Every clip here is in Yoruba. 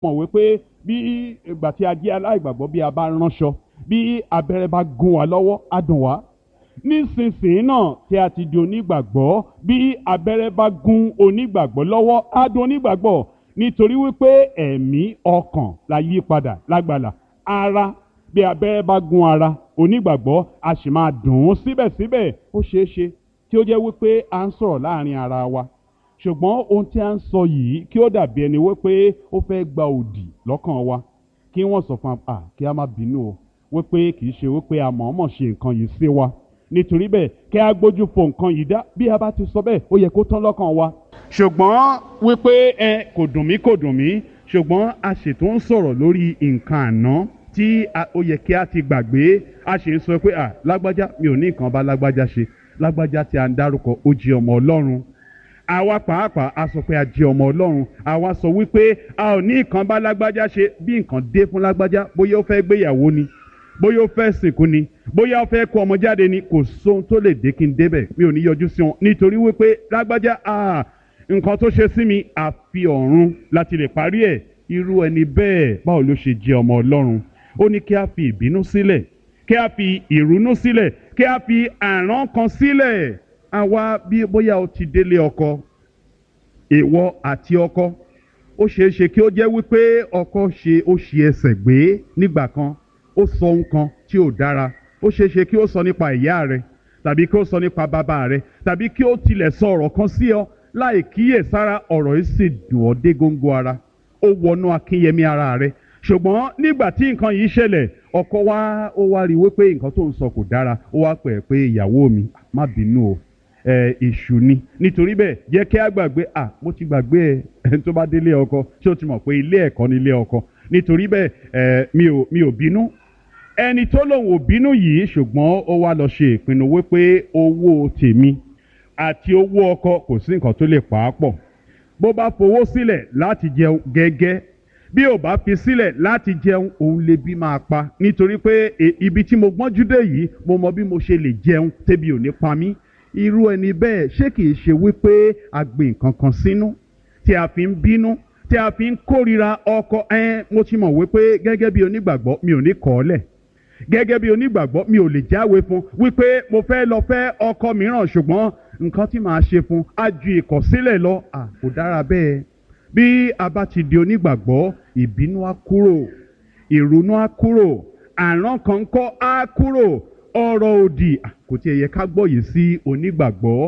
mọ̀ wípé bí ìgbà tí a jẹ́ aláìgbàgbọ́ bí a bá ránṣọ bí abẹ́rẹ́ bá gún wa lọ́wọ́ á dùn wá nísinsìnyí náà tí a ti di onígbàgbọ́ bí abẹ́rẹ́ bá gún onígbàgbọ́ lọ́wọ́ á dùn onígbàgbọ́ nítorí wípé ẹ̀mí ọkàn la yí padà lágbàlá ara bí abẹ́rẹ́ bá gún ara onígbàgbọ́ a sì máa dùn ún síbẹ̀síbẹ̀ ó ṣeé ṣe tí ó jẹ́ wípé à ń sọ̀rọ̀ láàrin ara wa ṣùgbọ́n ohun tí a ń sọ yìí kí ó dàbí ẹni wípé ó fẹ́ gba òdì lọ́kàn wa kí wọ́n sọ fún wa kí a má bínú o wípé kì í ṣe wípé a mọ̀ọ́mọ̀ ṣe nǹkan yìí sí wa nítorí bẹ́ẹ̀ kí a gbójú fo nǹkan yìí dá bí a bá ti sọ bẹ́ẹ̀ ó yẹ kó tán lọ́kàn wa ṣùgbọ́n wípé kò dùn mí ṣùgbọ́n a ṣètò ń sọ̀rọ̀ lórí nǹkan àná tí ó yẹ kí a ti gbàgbé a ṣe ń sọ pé lágbájá mi ò ní nǹkan bá lágbájá ṣe lágbájá tí a ń dárúkọ ó jẹ́ ọmọ Ọlọ́run àwa pàápàá a sọ pé a jẹ́ ọmọ Ọlọ́run àwa sọ wípé a ò ní nǹkan bá lágbájá ṣe bí nǹkan dé fún lágbájá bóyá ó fẹ́ gbéyàwó ni bóyá ó fẹ́ sìnkú ni bóyá ó fẹ́ kó ọmọ jáde ni kò sóhun tó lè dé kí n débẹ̀ mi ò ní yọjú sí wọn nítorí wípé lágbájá nǹkan tó ṣe sí mi àfi ọ̀run láti lè parí ẹ̀ irú ẹni bẹ́ẹ̀ báwo ló ṣe jẹ́ ọmọ Ọlọ́run ó ní kí a fi ìbínú sílẹ̀ kí a fi ìrúnú sílẹ̀ kí a fi àrán kan sílẹ̀ àwa bí bóyá o ti délé ọkọ ìwọ àti ọkọ ó ṣeé ṣe kí ó jẹ́ wípé ọkọ ó ṣi ẹsẹ̀ gbé nígbà kan ó sọ nǹkan tí ò dára ó ṣeé ṣe kí ó sọ nípa ìyá rẹ tàbí kí ó sọ nípa bàbá rẹ tàbí kí ó tilẹ̀ sọ ọ̀rọ̀ kan sí ọ láì kíyèsára ọ̀rọ̀ yìí sì dùn ọ́ dé góńgó ara ó wọnú akínyẹmí ara rẹ ṣùgbọ́n nígbà tí nǹkan yìí ṣẹlẹ̀ ọkọ ó wá rí wípé nǹkan tó ń sọ kò dára ó wá pè é pé ìyàwó mi má bínú o èṣù ni nítorí bẹ́ẹ̀ jẹ́ kí a gbàgbé mo ti gbàgbé ẹni tó bá délé ọkọ ṣé o ti mọ̀ pé ilé ẹ̀kọ́ ni ilé ọkọ nítorí bẹ́ẹ̀ mi ò bínú ẹni tó lòun ò bínú yìí ṣùgbọ́n ó wá lọ ṣe ìpinnu wípé owó tèmi àti owó ọkọ kò sí nǹkan tó lè pa á pọ̀ bó bá fowó sílẹ̀ láti jẹun gẹ́gẹ́ bí ò bá fi sílẹ̀ láti jẹun òun lè bí máa pa nítorí pé ibi tí mo gbọ́njú dé yìí mo mọ bí mo ṣe lè jẹun tébi ò ní pa mí irú ẹni bẹ́ẹ̀ ṣé kìí ṣe wípé a gbìn kankan sínú tí a fi ń bínú tí a fi ń kórìíra ọkọ mo ti mọ̀ wípé gẹ́gẹ́ bí onígbàgbọ́ mi ò ní kọ̀ ọ́ lẹ̀ gẹ́gẹ́ bí onígbàgbọ́ mi ò lè jáwé fún wípé mo fẹ́ lọ fẹ́ ọkọ mìíràn ṣùgbọ́n nǹkan tí màá ṣe fún á ju ìkọ̀sílẹ̀ lọ kò dára bẹ́ẹ̀ bí a bá ti di onígbàgbọ́ ìbínú á kúrò ìrònú á kúrò àrán kan kọ́ á kúrò ọ̀rọ̀ òdì kò tiẹ̀ yẹ ká gbọ́ yìí sí onígbàgbọ́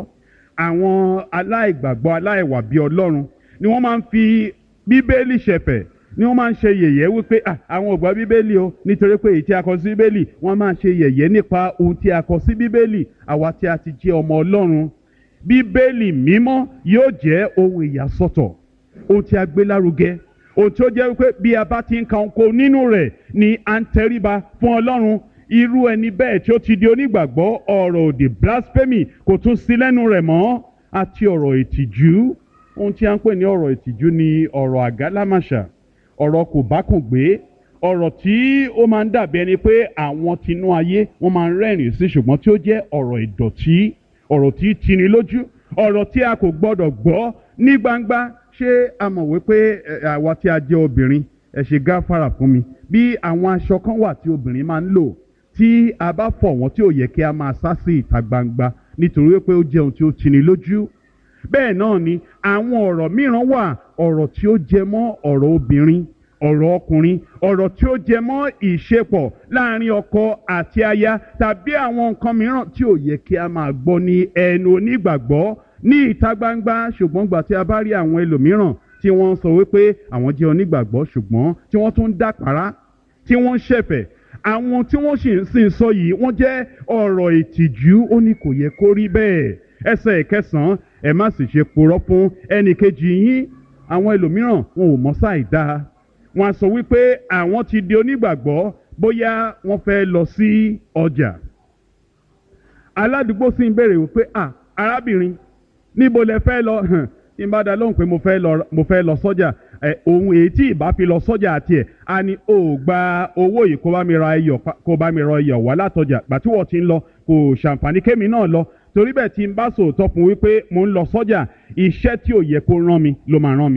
àwọn aláìgbàgbọ́ aláìwà bí Ọlọ́run ni wọ́n máa ń fi bíbélì ṣẹ̀fẹ̀ ni wọ́n máa ń ṣe yẹ̀yẹ́ wípé àwọn ò gbà bíbélì o nítorí pé èyí tí a kọ sí bíbélì wọ́n máa ṣe yẹ̀yẹ́ nípa ohun tí a kọ sí bíbélì àwa tí a ti jẹ́ ọmọ Ọlọ́run bíbélì mímọ́ yóò jẹ́ ohun ìyàsọ́tọ̀ ohun tí a gbé lárugẹ ohun tí ó jẹ́ wípé bí a bá ti ń ka ohun nínú rẹ̀ ni à ń tẹríba fún Ọlọ́run irú ẹni bẹ́ẹ̀ tí ó ti di onígbàgbọ́ ọ̀rọ̀ òdì blasphemy kò tún sí lẹ́nu rẹ̀ mọ́ àti ọ̀rọ̀ ìtìjú ohun tí a ń pè ní ọ̀rọ̀ ìtìjú ni ọ̀rọ̀ àgálámàṣà ọ̀rọ̀ kò bá kùn gbé ọ̀rọ̀ tí ó máa ń dàbí ẹni pé àwọn tinú ayé wọ́n máa ń rẹ́rìn sí ṣùgbọ́n tí ó jẹ́ ọ̀rọ̀ ìdọ̀tí ọ̀rọ̀ tí tini lójú ọ̀rọ̀ tí a kò gbọ́dọ̀ gbọ́ ní gbangba ṣé a mọ̀ wípé àwa tí a jẹ́ obìnrin ẹ ṣe gáfárà fún mi bí àwọn aṣọ kan wà tí obìnrin máa ń lò tí a bá fọ̀ wọ́n tí ò yẹ kí a máa sá sí ìta gbangba nítorí wípé ó jẹ́ ohun tí ó tini lójú bẹ́ẹ̀ náà ni àwọn ọ̀rọ̀ mìíràn wà ọ̀rọ̀ tí ó jẹ mọ́ ọ̀rọ̀ obìnrin ọ̀rọ̀ ọkùnrin ọ̀rọ̀ tí ó jẹ mọ́ ìṣepọ̀ láàrin ọkọ àti aya tàbí àwọn nǹkan mìíràn tí ò yẹ kí a máa gbọ́ ní ẹnu onígbàgbọ́ ní ìta gbangba ṣùgbọ́n gbà tí a bá rí àwọn ẹlòmíràn tí wọ́n sọ wípé àwọn jẹ́ onígbàgbọ́ ṣùgbọ́n tí wọ́n tún ń dàpárá tí wọ́n ń ṣẹ̀fẹ̀ àwọn tí wọ́n sì ń sọ yìí wọ́n jẹ́ ọ̀rọ̀ ìtìjú ó ní kò yẹ kó rí bẹ́ẹ̀ ẹsẹ̀ ìkẹsàn-án ẹ má sì ṣe purọ́ fún ẹnìkejì yín àwọn ẹlòmíràn wọn ò mọ̀ sáì dáa wọ́n á sọ wípé àwọn ti di onígbàgbọ́ bóyá wọ́n fẹ́ lọ sí ọjà aládùúgbò sì ń béèrè wípé arábìnrin níbo lẹ fẹ́ lọ tí n bá dá lóhùn pé mo fẹ́ lọ sọ́jà ohun èyí tí ìbá fi lọ sọ́jà àti ẹ̀ a ní o gba owó yìí kó bá mi ra iyọ̀ wá látọjà gbà tí wọ́n ti ń lọ kò ṣàǹfààní kémi náà lọ torí bẹ́ẹ̀ tí n bá sòótọ́ fún wípé mo ń lọ sọ́jà iṣẹ́ tí ò yẹ kó rán mi ló máa rán mi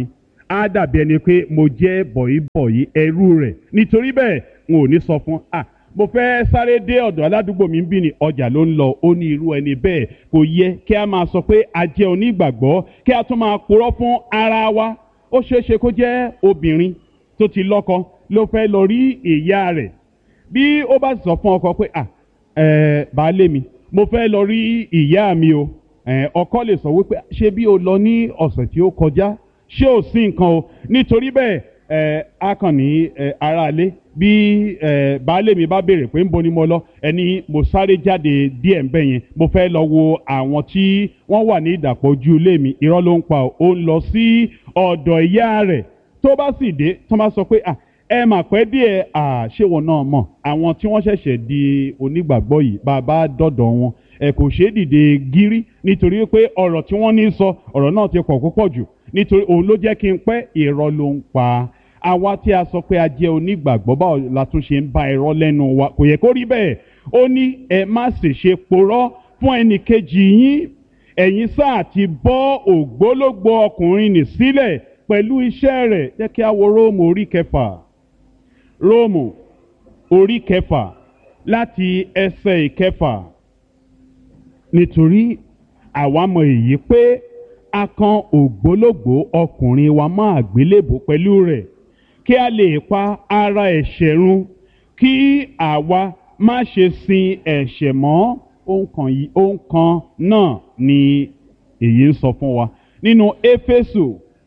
á dàbí ẹni pé mo jẹ́ bọ̀yìbọ̀yì ẹrú rẹ̀. Nítorí bẹ́ẹ̀ n ò ní sọ fún mo fẹ́ sáré dé ọ̀dọ̀ aládùúgbò mi ń bí ni ọjà ló ń lọ. Ó ní irú ẹni bẹ́ẹ̀ kò yẹ kí a máa sọ pé a jẹ́ onígbàgbọ́ kí a tún máa purọ́ fún ara wa. Ó ṣeé ṣe kó jẹ́ obìnrin tó ti lọ́kọ ló fẹ́ lọ rí ìyá rẹ̀. Bí ó bá sọ fún ọkọ pé baálé mi mo fẹ́ lọ rí ìyá mi o, ọkọ lè sọ wípé ṣé bí o lọ ní ọ̀sẹ̀ tí ó kọjá ṣé ò sí nǹkan o. Nítorí bẹ́ẹ̀ a kàn ní aráalé bí baálé mi bá béèrè pé ńbo ni mo lọ, ẹni mo sáré jáde díẹ̀ ńbẹ̀ yẹn mo fẹ́ lọ wo àwọn tí wọ́n wà ní ìdàpọ̀ ojú ilé mi. Irọ́ ló ń pa ó ń lọ sí ọ̀dọ̀ ìyá rẹ̀. Tó bá sì dé tó bá sọ pé ẹ mà pẹ́ díẹ̀ ṣé wọn náà mọ̀ àwọn tí wọ́n ṣẹ̀ṣẹ̀ di onígbàgbọ́ yìí bàbá dọ̀dọ̀ wọn kò ṣeé dìde gírí nítorí pé ọ̀rọ̀ tí wọ́n ní sọ ọ̀rọ̀ náà ti pọ̀ púpọ̀ jù nítorí òun ló jẹ́ kí n pẹ́. Irọ́ ló ń pa. Àwa tí a sọ pé a jẹ́ onígbàgbọ́ báwo la tún ṣe ń bá irọ́ lẹ́nu wa? Kò yẹ kó rí bẹ́ẹ̀. Ó ní ẹ má sì ṣe porọ́ fún ẹnì kejì yín, ẹ̀yin sáà ti bọ́ ògbólógbòó ọkùnrin nì sílẹ̀ pẹ̀lú iṣẹ́ rẹ̀. Jẹ́ kí a wo Róòmù orí kẹfà. Róòmù orí kẹfà láti ẹsẹ̀ ìkẹfà. Nítorí àwa mọ èyí pé a kan ògbólógbòó ọkùnrin wa mọ́ àgbélébùú pẹ̀lú rẹ̀ kí a lè pa ara ẹ̀ṣẹ̀ run kí àwa má ṣe sin ẹ̀ṣẹ̀ mọ́. Ohun kan náà ni èyí ń sọ fún wa nínú Éfésù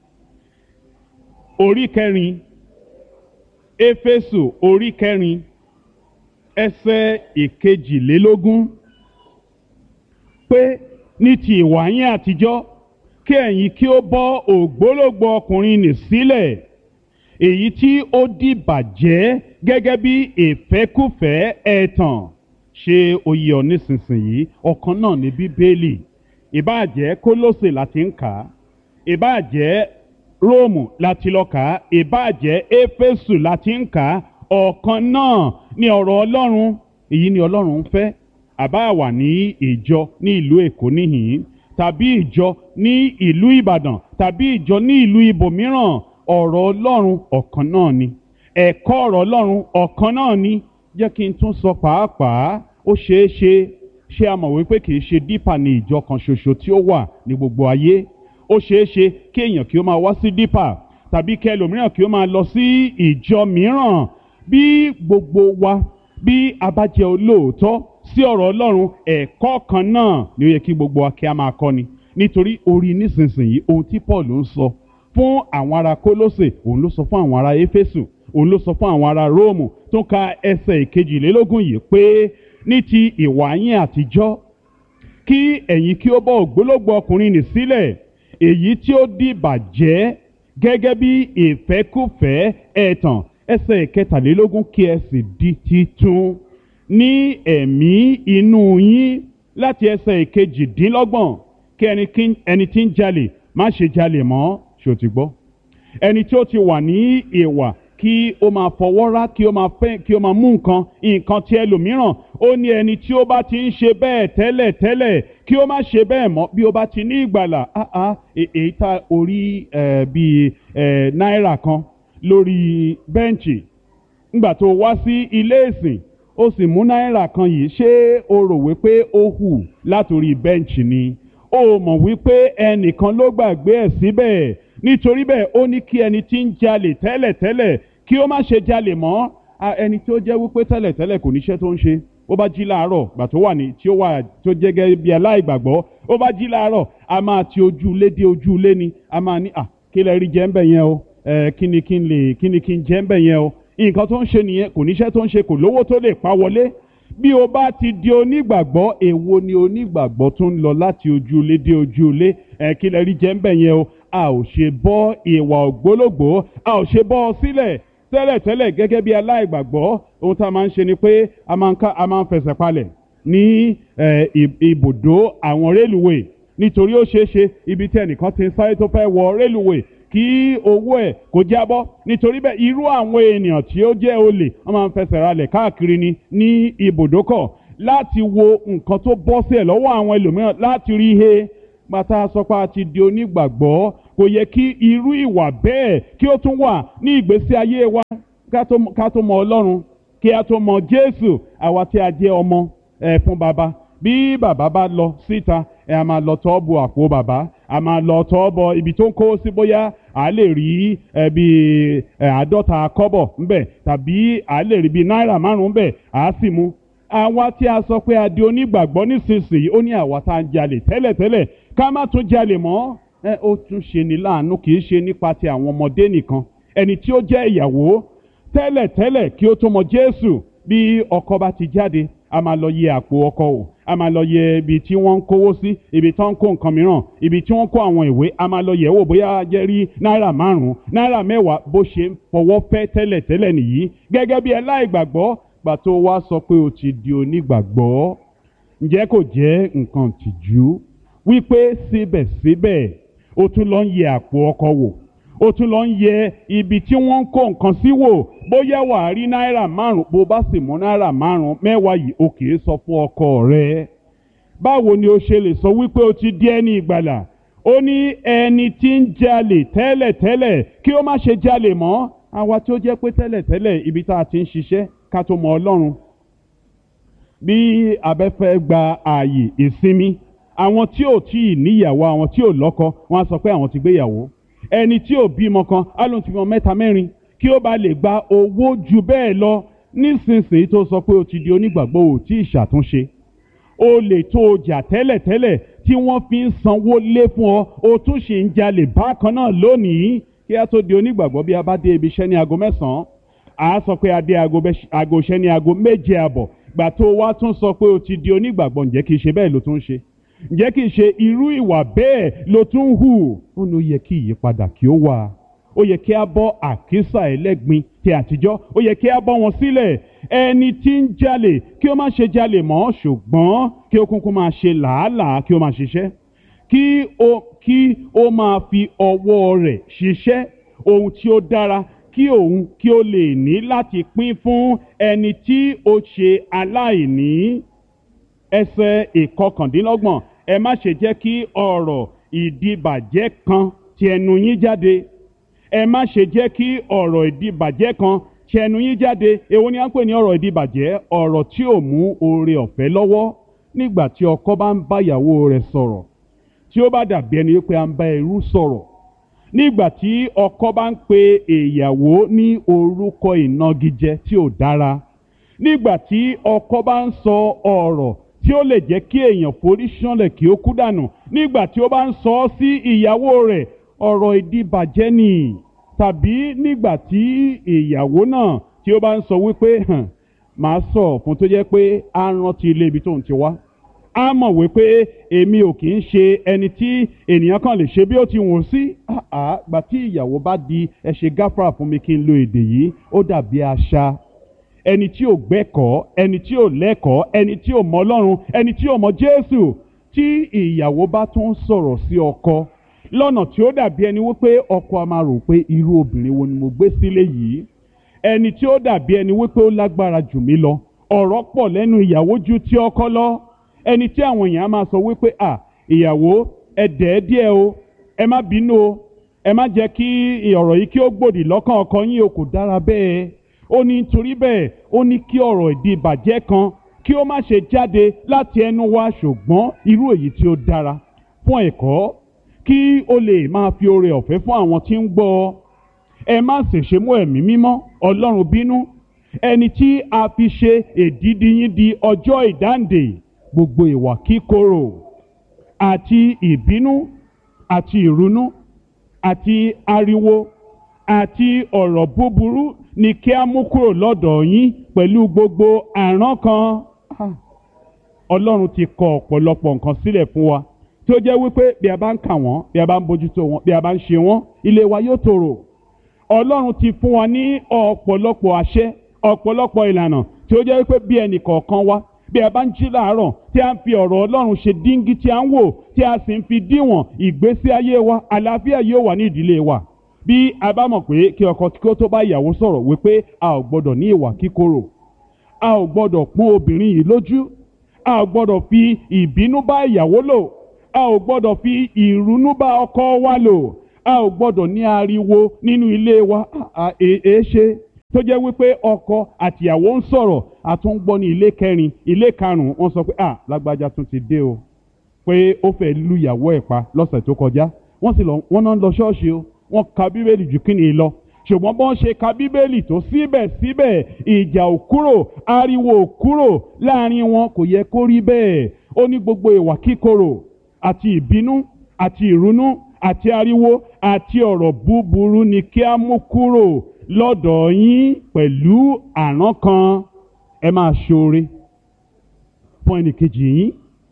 orí kẹrin. Éfésù orí kẹrin ẹsẹ̀ ìkejìlélógún pé ní ti ìwà yín àtijọ́ kí ẹ̀yin kí ó bọ́ ògbólógbòó ọkùnrin nì sílẹ̀, èyí tí ó dìbàjẹ́ gẹ́gẹ́ bí ìfẹ́kúfẹ̀ẹ́ ẹ̀tàn. Ṣé ó yé ọ nísinsìnyí? Ọ̀kan náà ní Bíbélì. Ìbáà jẹ́ Kólósè láti ń kà á, ìbáà jẹ́ Róòmù láti lọ kà á, ìbáà jẹ́ Éfésù láti ń kà á, ọ̀kan náà ní ọ̀rọ̀ Ọlọ́run. Èyí ni Ọlọ́run ń fẹ́. Àbá wà ní ìjọ ní ìlú Èkó níhìn-ín tàbí ìjọ ní ìlú Ìbàdàn tàbí ìjọ ní ìlú ibòmíràn, ọ̀rọ̀ Ọlọ́run ọ̀kan náà ni. Ẹ̀kọ́ ọ̀rọ̀ Ọlọ́run ọ̀kan náà ni. Jẹ́ kí n tún sọ pàápàá, ó ṣeé ṣe a mọ̀ wípé kì í ṣe dípà ní ìjọ kan ṣoṣo tí ó wà ní gbogbo ayé. Ó ṣeé ṣe kí èèyàn kí ó máa wá sí dípà tàbí kí ẹlòmíràn kí ó máa lọ sí ìjọ mìíràn. Bí gbogbo wa bí a bá jẹ́ olóòótọ́ sí ọ̀rọ̀ Ọlọ́run, ẹ̀kọ́ kan náà ni ó yẹ kí gbogbo wa kí a máa kọ́ni. Nítorí orí nísinsìnyí ohun tí Paul ń sọ fún àwọn ará Kólósè òun ló sọ fún àwọn ará Éfésù, òun ló sọ fún àwọn ará Róòmù. Tó ka ẹsẹ̀ ìkejìlélógún yìí pé ní ti ìwà yín àtijọ́ kí ẹ̀yin kí ó bọ́ ògbólógbòó ọkùnrin nì sílẹ̀, èyí tí ó dìbàjẹ́ gẹ́gẹ́ bí ìfẹ́kúfẹ̀ẹ́ ẹ̀tàn. Ẹsẹ̀ ìkẹtàlélógún kí ẹ sì di titun ní ẹ̀mí inú yín. Láti ẹsẹ̀ ìkejìdínlọ́gbọ̀n kí ẹni tí ń jalè má ṣe jalè mọ́. Ṣé o ti gbọ́? Ẹni tí ó ti wà ní ìwà kí ó máa fọwọ́ rá, kí ó máa fẹ́, kí ó máa mú nǹkan tí ẹlòmíràn. Ó ní ẹni tí ó bá ti ń ṣe bẹ́ẹ̀ tẹ́lẹ̀ kí ó má ṣe bẹ́ẹ̀ mọ́ bí ó bá ti ní ìgbàlà. Èyí tá orí bíi náírà kan lórí bẹ́ǹchì ńgbà tó wá sí ilé ìsìn ó sì mú náírà kan yìí. Ṣé o rò wípé ó hù látòrí bẹ́ǹchì ni? Ó mọ̀ wípé ẹnìkan ló gbàgbé ẹ̀ síbẹ̀. Nítorí bẹ́ẹ̀ ó ní kí ẹni tí ń jalè tẹ́lẹ̀ kí ó má ṣe jalè mọ́. Ẹni tí ó jẹ́ wípé tẹ́lẹ̀ kò níṣẹ́ tó ń ṣe, ó bá jí láàárọ̀ gbà tó wà ní tó jẹ́ gẹ́gẹ́ bí aláìgbàgbọ́, ó bá jí láàárọ̀ a máa ti ojú ilé dé ojú ilé ni. A máa ní kí lẹ rí jẹ ń bẹ̀ yẹn o, kí ni kí n jẹ ń bẹ̀ yẹn o. Nǹkan tó ń ṣe nìyẹn, kò níṣẹ́ tó ń ṣe, kò lówó tó lè pa wọlé. Bí o bá ti di onígbàgbọ́, èwo ni onígbàgbọ́ tó ń lọ láti ojú ilé dé ojú ilé? Kí lẹ rí jẹ ń bẹ̀ yẹn o. A ò ṣe bọ́ ìwà ògbólógbòó, a ò ṣe bọ́ ọ sílẹ̀ tẹ́lẹ̀ gẹ́gẹ́ bí aláìgbàgbọ́. Ohun tá a máa ń ṣe ni pé a máa ń fẹsẹ̀ palẹ̀ ní ibùdó àwọn rélùwé, nítorí ó ṣeé ṣe ibi tí ẹnìkan ti ń sáré tó fẹ́ wọ rélùwé kí owó ẹ̀ kó jábọ́. Nítorí bẹ́ẹ̀ irú àwọn ènìyàn tí ó jẹ́ olè wọ́n máa ń fẹsẹ̀ ralẹ̀ káàkiri ní ibùdókọ̀ láti wo nǹkan tó bọ́ sí ẹ̀ lọ́wọ́ àwọn ẹlòmíràn láti rí he. Pátá sọpá ti di onígbàgbọ́, kò yẹ kí irú ìwà bẹ́ẹ̀ kí ó tún wà ní ìgbésí ayé wa ká tó mọ Ọlọ́run, kí a tó mọ Jésù. Àwa tí a jẹ́ ọmọ fún bàbá, bí bàbá bá lọ síta, a máa lọ tọ́ bọ àpò bàbá, a máa lọ tọ́ bọ ibi tó ń kó sí, bóyá a lè rí bí 50 kọ́bọ̀ ńbẹ̀, tàbí a lè rí bí náírà 5 ńbẹ̀, a sì mú. Àwa tí a sọ pé a di onígbàgbọ́ nísinsìnyí, ó ní àwa tá a ń jalè tẹ́lẹ̀tẹ́lẹ̀ ká má tún jalè mọ́. Ó tún ṣe ní láàánú, kì í ṣe nípa ti àwọn ọmọdé nìkan. Ẹni tí ó jẹ́ ìyàwó tẹ́lẹ̀tẹ́lẹ̀ kí ó tó mọ Jésù, bí ọkọ bá ti jáde, a máa lọ yẹ àpò ọkọ wò, a máa lọ yẹ ibi tí wọ́n ń kówó sí, ibi tí wọ́n ń kó nǹkan mìíràn, ibi tí wọ́n ń kó àwọn ìwé, a máa lọ yẹ̀ wò bóyá jẹ́ rí náírà 5, náírà 10 bó ṣe ń fọwọ́ fẹ́ tẹ́lẹ̀tẹ́lẹ̀ nìyí. Gẹ́gẹ́ bí aláìgbàgbọ́, gbà tó wá sọ pé o ti di onígbàgbọ́, ǹjẹ́ kò jẹ́ nǹkan tìjú wípé síbẹ̀síbẹ̀ o tún lọ ń yẹ àpò ọkọ wò, o tún lọ ń yẹ ibi tí wọ́n ń kó nǹkan sí wò, bóyá wà á rí náírà 5, bó bá sì mú náírà 5, 10 yìí o kì í sọ fún ọkọ rẹ. Báwo ni o ṣe lè sọ wípé o ti di ẹni ìgbàlà? Ó ní ẹni tí ń jalè tẹ́lẹ̀tẹ́lẹ̀ kí ó má ṣe jalè mọ́. Àwa tí ó jẹ́ pé tẹ́lẹ̀tẹ́lẹ̀ ibi tá a ti ń ṣiṣẹ́ ká tó mọ Ọlọ́run, bí abẹ́fẹ́ gba ààyè ìsinmi, àwọn tí ò tí ì níyàwó, àwọn tí ò lọ́kọ, wọ́n á sọ pé àwọn ti gbéyàwó. Ẹni tí ò bímọ kan á lóun ti bímọ 3 4 kí ó bá lè gba owó ju bẹ́ẹ̀ lọ. Nísinsìnyí tó sọ pé o ti di onígbàgbọ́, ò tí ì ṣàtúnṣe. O lè tó o jà tẹ́lẹ̀tẹ́lẹ̀ tí wọ́n fi ń sanwó lé fún ọ, o tún ṣì ń jalè bákan náà lónìí. Kí a tó di onígbàgbọ́, bí a bá dé ibi iṣẹ́ ní aago 9, a sọ pé a dé aago iṣẹ́ ní aago 7:30. Gbà tó wá tún sọ pé o ti di onígbàgbọ́, ǹjẹ́ kìí ṣe bẹ́ẹ̀ ló tún ṣe? Ǹjẹ́ kìí ṣe irú ìwà bẹ́ẹ̀ ló tún hù? Ó ní ó yẹ kí ìyípadà kí ó wà. Ó yẹ kí a bọ́ àkísà ẹlẹ́gbin ti àtijọ́, ó yẹ kí a bọ́ wọn sílẹ̀. Ẹni tí ń jalè kí ó má ṣe jalè mọ́, ṣùgbọ́n kí ó kúnkún máa ṣe làálàá, kí ó máa ṣiṣẹ́, kí ó máa fi ọwọ́ rẹ̀ ṣiṣẹ́ ohun tí ó dára, kí òun kí ó lè ní láti pín fún ẹni tí ó ṣe aláìní. Ẹsẹ̀ 29, ẹ má ṣe jẹ́ kí ọ̀rọ̀ ìdìbàjẹ́ kan ti ẹnu yín jáde. Ẹ má ṣe jẹ́ kí ọ̀rọ̀ ìdìbàjẹ́ kan ti ẹnu yín jáde. Èwo ni à ń pè ní ọ̀rọ̀ ìdìbàjẹ́? Ọ̀rọ̀ tí ò mú oore ọ̀fẹ́ lọ́wọ́. Nígbà tí ọkọ bá ń bá ìyàwó rẹ̀ sọ̀rọ̀, tí ó bá dàbí ẹni pé à ń bá ẹrú sọ̀rọ̀. Nígbà tí ọkọ bá ń pe ìyàwó ní orúkọ ìnagijẹ tí ò dára. Nígbà tí ọkọ bá ń sọ ọ̀rọ̀ tí ó lè jẹ́ kí èèyàn forí ṣánlẹ̀ kí ó kú dànù. Nígbà tí ó bá ń sọ ọ́ sí ìyàwó rẹ̀, ọ̀rọ̀ ìdìbàjẹ́ ni. Tàbí nígbà tí ìyàwó náà tí ó bá ń sọ wípé màá sọ fún tó jẹ́ pé á rántí ilé ibi tó ń ti wá. Á mọ̀ wípé èmi ò kì í ṣe ẹni tí ènìyàn kan lè ṣe bí ó ti wù sí. Gbà tí ìyàwó bá di ẹ ṣe gáfárà fún mi kí n lo èdè yìí, ó dàbí àṣà. Ẹni tí ò gbẹ́kọ̀ọ́, ẹni tí ò lẹ́kọ̀ọ́, ẹni tí ò mọ Ọlọ́run, ẹni tí ò mọ Jésù. Tí ìyàwó bá tún sọ̀rọ̀ sí ọkọ lọ́nà tí ó dàbí ẹni wípé ọkọ a máa rò pé irú obìnrin wo ni mo gbé sílé yìí. Ẹni tí ó dàbí ẹni wípé ó lágbára jù mí lọ. Ọ̀rọ̀ pọ̀ lẹ́nu ìyàwó ju ti ọkọ lọ. Ẹni tí àwọn èèyàn máa sọ wípé ìyàwó ẹ dẹ̀ díẹ̀ o, ẹ má bínú o, ẹ má jẹ́ kí ọ̀rọ̀ yìí kí ó gbòdì lọ́kàn ọkọ yín o, kò dára bẹ́ẹ̀. Ó ní nítorí bẹ́ẹ̀, ó ní kí ọ̀rọ̀ ìdìbàjẹ́ kan kí ó má ṣe jáde láti ẹnu wa, ṣùgbọ́n irú èyí tí ó dára fún ẹ̀kọ́, kí ó lè máa fi oore ọ̀fẹ́ fún àwọn tí ń gbọ́. Ẹ má sì ṣe mú ẹ̀mí mímọ́ Ọlọ́run bínú, ẹni tí a fi ṣe èdìdì yín di ọjọ́ ìdáǹdè. Gbogbo ìwà kíkorò àti ìbínú àti ìrunú àti ariwo àti ọ̀rọ̀ búburú ni kí a mú kúrò lọ́dọ̀ yín pẹ̀lú gbogbo àrankàn. Ọlọ́run ti kọ ọ̀pọ̀lọpọ̀ nǹkan sílẹ̀ fún wa tí ó jẹ́ wípé bí a bá ń kà wọ́n, bí a bá ń bójútó wọn, bí a bá ń ṣe wọ́n, ilé wa yóò tòrò. Ọlọ́run ti fún wa ní ọ̀pọ̀lọpọ̀ àṣẹ, ọ̀pọ̀lọpọ̀ ìlànà tí ó jẹ́ wípé bí ẹnì kọ̀ọ̀kan wa, bí a bá ń jí láàárọ̀ tí a ń fi ọ̀rọ̀ Ọlọ́run ṣe díngí tí a ń wò, tí a sì ń fi díwọ̀n ìgbésí ayé wa, àlàáfíà yóò wà ní ìdílé wa. Bí a bá mọ̀ pé kí ọkọ kí ó tó bá ìyàwó sọ̀rọ̀ wípé a ò gbọ́dọ̀ ní ìwà kíkorò, a ò gbọ́dọ̀ pọ́n obìnrin yìí lójú, a ò gbọ́dọ̀ fi ìbínú bá ìyàwó lò, a ò gbọ́dọ̀ fi ìrunú bá ọkọ wa lò, a ò gbọ́dọ̀ ní ariwo nínú ilé wa. Ṣe tó jẹ́ wípé ọkọ àtìyàwó ń sọ̀rọ̀ àtúngbọ́ ní ilé kẹrin ilé karùn-ún wọ́n sọ pé lágbájá tún ti dé o, pé ó fẹ́ lu ìyàwó ẹ̀ pa lọ́sẹ̀ tó kọjá, wọ́n náà ń lọ ṣọ́ọ̀ṣì o, wọ́n ka bíbélì jù kí ni lọ. Ṣùgbọ́n bọ́n ṣe ka bíbélì tó síbẹ̀síbẹ̀ ìjà ò kúrò, ariwo ò kúrò láàrin wọn. Kò yẹ kó rí bẹ́ẹ̀. Ó ní gbogbo ìwà kíkorò àti ìbínú àti ìrunú àti ariwo àti ọ̀rọ̀ búburú ni kí a mú kúrò lọ́dọ̀ yín pẹ̀lú àrán kan. Ẹ máa ṣoore fún ẹnìkejì yín,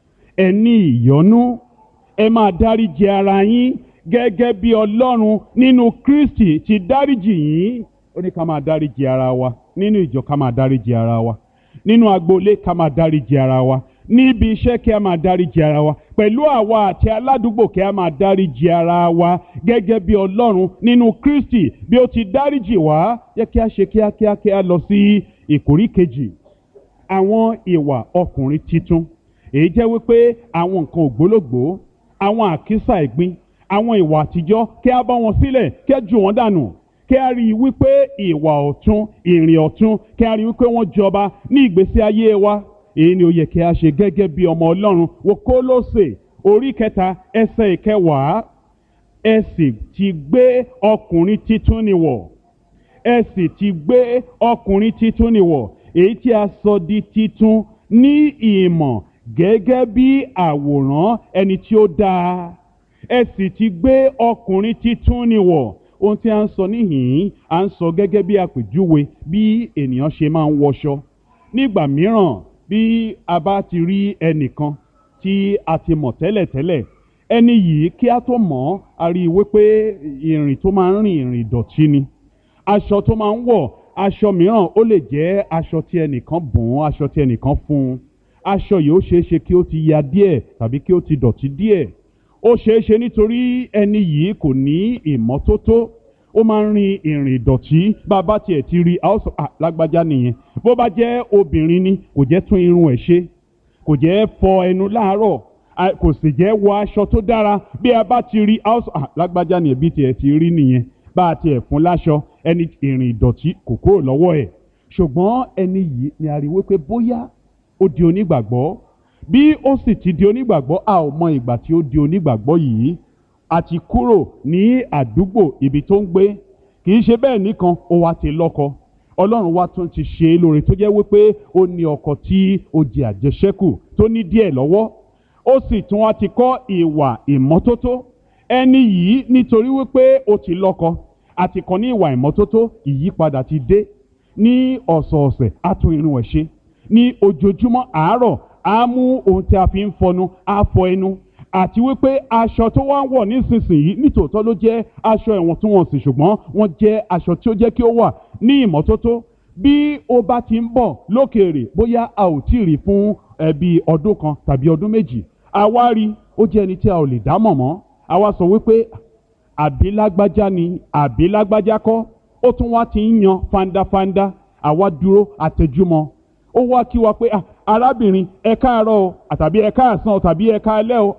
ẹ ní ìyọ́nú, ẹ máa dáríjì ara yín gẹ́gẹ́ bí Ọlọ́run nínú Kristi ti dáríjì yín. Ó ní ká máa dáríjì ara wa nínú ìjọ, ká máa dáríjì ara wa nínú agboolé, ká máa dáríjì ara wa níbi iṣẹ́, kí a máa dáríjì ara wa pẹ̀lú àwa àti aládùúgbò, kí a máa dáríjì ara wa gẹ́gẹ́ bí Ọlọ́run nínú Kristi bí ó ti dáríjì wá. Yẹ kí a ṣe kíákíá kí a lọ sí ìkórí kejì, àwọn ìwà ọkùnrin titun. Èyí jẹ́ wípé àwọn nǹkan ògbólógbòó, àwọn àkísà ẹ̀gbin, àwọn ìwà àtijọ́, kí a bá wọn sílẹ̀, kí a jù wọ́n dànù, kí a rí i wípé ìwà ọ̀tun, ìrìn ọ̀tun, kí a rí i wípé wọ́n jọba ní ìgbésí ayé wa. Èyí ni ó yẹ kí a ṣe gẹ́gẹ́ bí ọmọ Ọlọ́run. Wo Kólósè orí 3 ẹsẹ̀ 9. Ẹ sì ti gbé ọkùnrin titun ni wọ̀. Ẹ sì ti gbé ọkùnrin titun ni wọ̀, èyí tí a sọ di titun ní ìmọ̀ gẹ́gẹ́ bí àwòrán ẹni tí ó dáa. Ẹ sì ti gbé ọkùnrin titun ni wọ̀. Ohun tí a ń sọ níhìn-ín, à ń sọ gẹ́gẹ́ bí àpèjúwe bí ènìyàn ṣe máa ń wọṣọ. Nígbà mìíràn, bí a bá ti rí ẹnìkan tí a ti mọ̀ tẹ́lẹ̀tẹ́lẹ̀, ẹni yìí kí a tó mọ̀, a rí i wípé ìrìn tó máa ń rìn ìrìn ìdọ̀tí ni. Aṣọ tó máa ń wọ̀, aṣọ mìíràn ó lè jẹ́ aṣọ tí ẹnìkan bùn, aṣọ tí ẹnìkan fún un. Aṣọ yìí ó ṣeé ṣe kí ó ti ya díẹ̀ tàbí kí ó ti dọ̀tí díẹ̀. Ó ṣeé ṣe nítorí ẹni yìí kò ní ìmọ́tótó, ó máa ń rin ìrìn ìdọ̀tí. Bàbá tiẹ̀ ti rí, a ó sọ lágbájá nìyẹn. Bó bá jẹ́ obìnrin ni, kò jẹ́ tún irun ẹ̀ ṣe, kò jẹ́ fọ ẹnu láàárọ̀, kò sì jẹ́ wọ aṣọ tó dára. Bí a bá ti rí, a ó sọ lágbájá nìyẹn, bí tiẹ̀ ti rí nìyẹn. Bá a tiẹ̀ fún láṣọ, ẹni ìrìn ìdọ̀tí kò kúrò lọ́wọ́ ẹ̀. Ṣùgbọ́n ẹni yìí ni a rí wípé bóyá ó di onígbàgbọ́. Bí ó sì ti di onígbàgbọ́, a ò mọ ìgbà tí ó di onígbàgbọ́ yìí. A ti kúrò ní àdúgbò ibi tó ń gbé. Kì í ṣe bẹ́ẹ̀ nìkan, ó wá ti lọ́kọ. Ọlọ́run wá tún ti ṣe é lóore tó jẹ́ wípé ó ní ọkọ tí ó jẹ àjẹṣẹ́kù tó ní díẹ̀ lọ́wọ́. Ó sì tún wá ti kọ́ ìwà ìmọ́tótó. Ẹni yìí nítorí wípé ó ti lọ́kọ, àti kọ́ ní ìwà ìmọ́tótó, ìyípadà ti dé. Ní ọ̀sọ̀ọ̀sẹ̀ á tún irun ẹ̀ ṣe. Ní ojoojúmọ́ àárọ̀ á mú ohun tí a fi ń fọnu, á fọ ẹnu. Àti wípé aṣọ tó wá ń wọ̀ nísinsìnyí nítòótọ́ ló jẹ́ aṣọ ìwọ̀ntúnwọ̀nsì, ṣùgbọ́n wọ́n jẹ́ aṣọ tí ó jẹ́ kí ó wà ní ìmọ́tótó. Bí ó bá ti ń bọ̀ lókèèrè, bóyá a ò tí ì rí fún bí ọdún kan tàbí ọdún méjì, a wá rí, ó jẹ́ ẹni tí a ò lè dá mọ̀ mọ́. A wá sọ wípé àbí lágbájá ni àbí lágbájá kọ́. Ó tún wá ti ń yan fandafanda. Àwa dúró àtẹjúmọ́. Ó wá kí wa pé arábìnrin, ẹ káàárọ̀ o, àtàbí ẹ káàsán o, tàbí ẹ káalẹ́ o.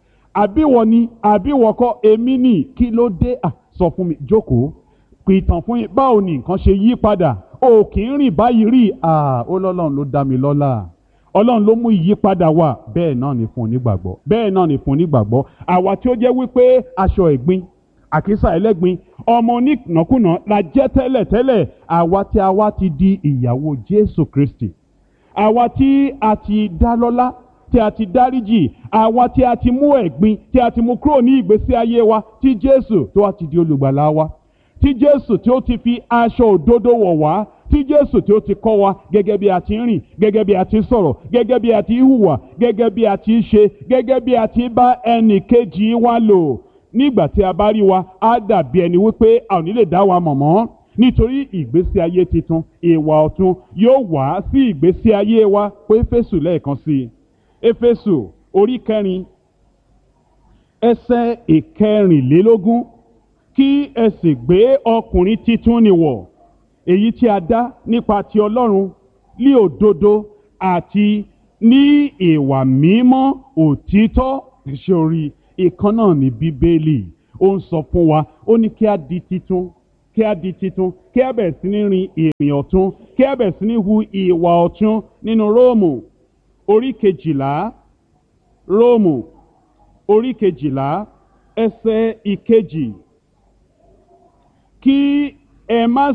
Àbíwọ ni àbíwọ kọ́, èmi ni, kí ló dé? Sọ fún mi, jókòó, pìtàn fún yín, báwo ni nǹkan ṣe yí padà? O kì í rìn báyìí rí. Ó lọ́lọ́run ló dá mi lọ́lá. Ọlọ́run ló mú ìyípadà wá. Bẹ́ẹ̀ náà ni fún onígbàgbọ́. Bẹ́ẹ̀ náà ni fún onígbàgbọ́. Àwa tí ó jẹ́ wípé aṣọ ẹ̀gbin, àkísà ẹlẹ́gbin, ọmọ onínàkúnà la jẹ́ tẹ́lẹ̀tẹ́lẹ̀. Àwa tí a wá ti di ìyàwó Jésù Kristi. Àwa tí a ti dá lọ́lá, tí a ti dáríjì, àwa tí a ti mú ẹ̀gbin, tí a ti mú kúrò ní ìgbésí ayé wa, tí Jésù tó wá ti di olùgbàlà wa, tí Jésù tí ó ti fi aṣọ òdodo wọ̀ wá, tí Jésù tí ó ti kọ́ wa gẹ́gẹ́ bí a ti ń rìn, gẹ́gẹ́ bí a ti ń sọ̀rọ̀, gẹ́gẹ́ bí a ti ń hùwà, gẹ́gẹ́ bí a ti ń ṣe, gẹ́gẹ́ bí a ti ń bá ẹnì kejì wa lò. Nígbà tí a bá rí wa, á dàbí ẹni wípé a ò ní lè dá wa mọ̀ mọ́. Nítorí ìgbésí ayé titun, ìwà ọ̀tun yóò wá sí ìgbésí ayé wa. Pé Éfésù lẹ́ẹ̀kan sí i. Éfésù orí 4 ẹsẹ̀ 14. Kí ẹ sì gbé ọkùnrin titun ni wọ̀, èyí tí a dá nípa ti Ọlọ́run ní òdodo àti ní ìwà mímọ́ òtítọ́. Ṣorí ìkan náà ní Bíbélì. ó ń sọ fún wa, ó ní kí a di titun, kí a di titun, kí a bẹ̀rẹ̀ sí ní rin ìrìn ọ̀tun, kí a bẹ̀rẹ̀ sí ní hu ìwà ọ̀tun nínú Róòmù orí kejìlá, Róòmù orí kejìlá ẹsẹ̀ ìkejì. Kí ẹ má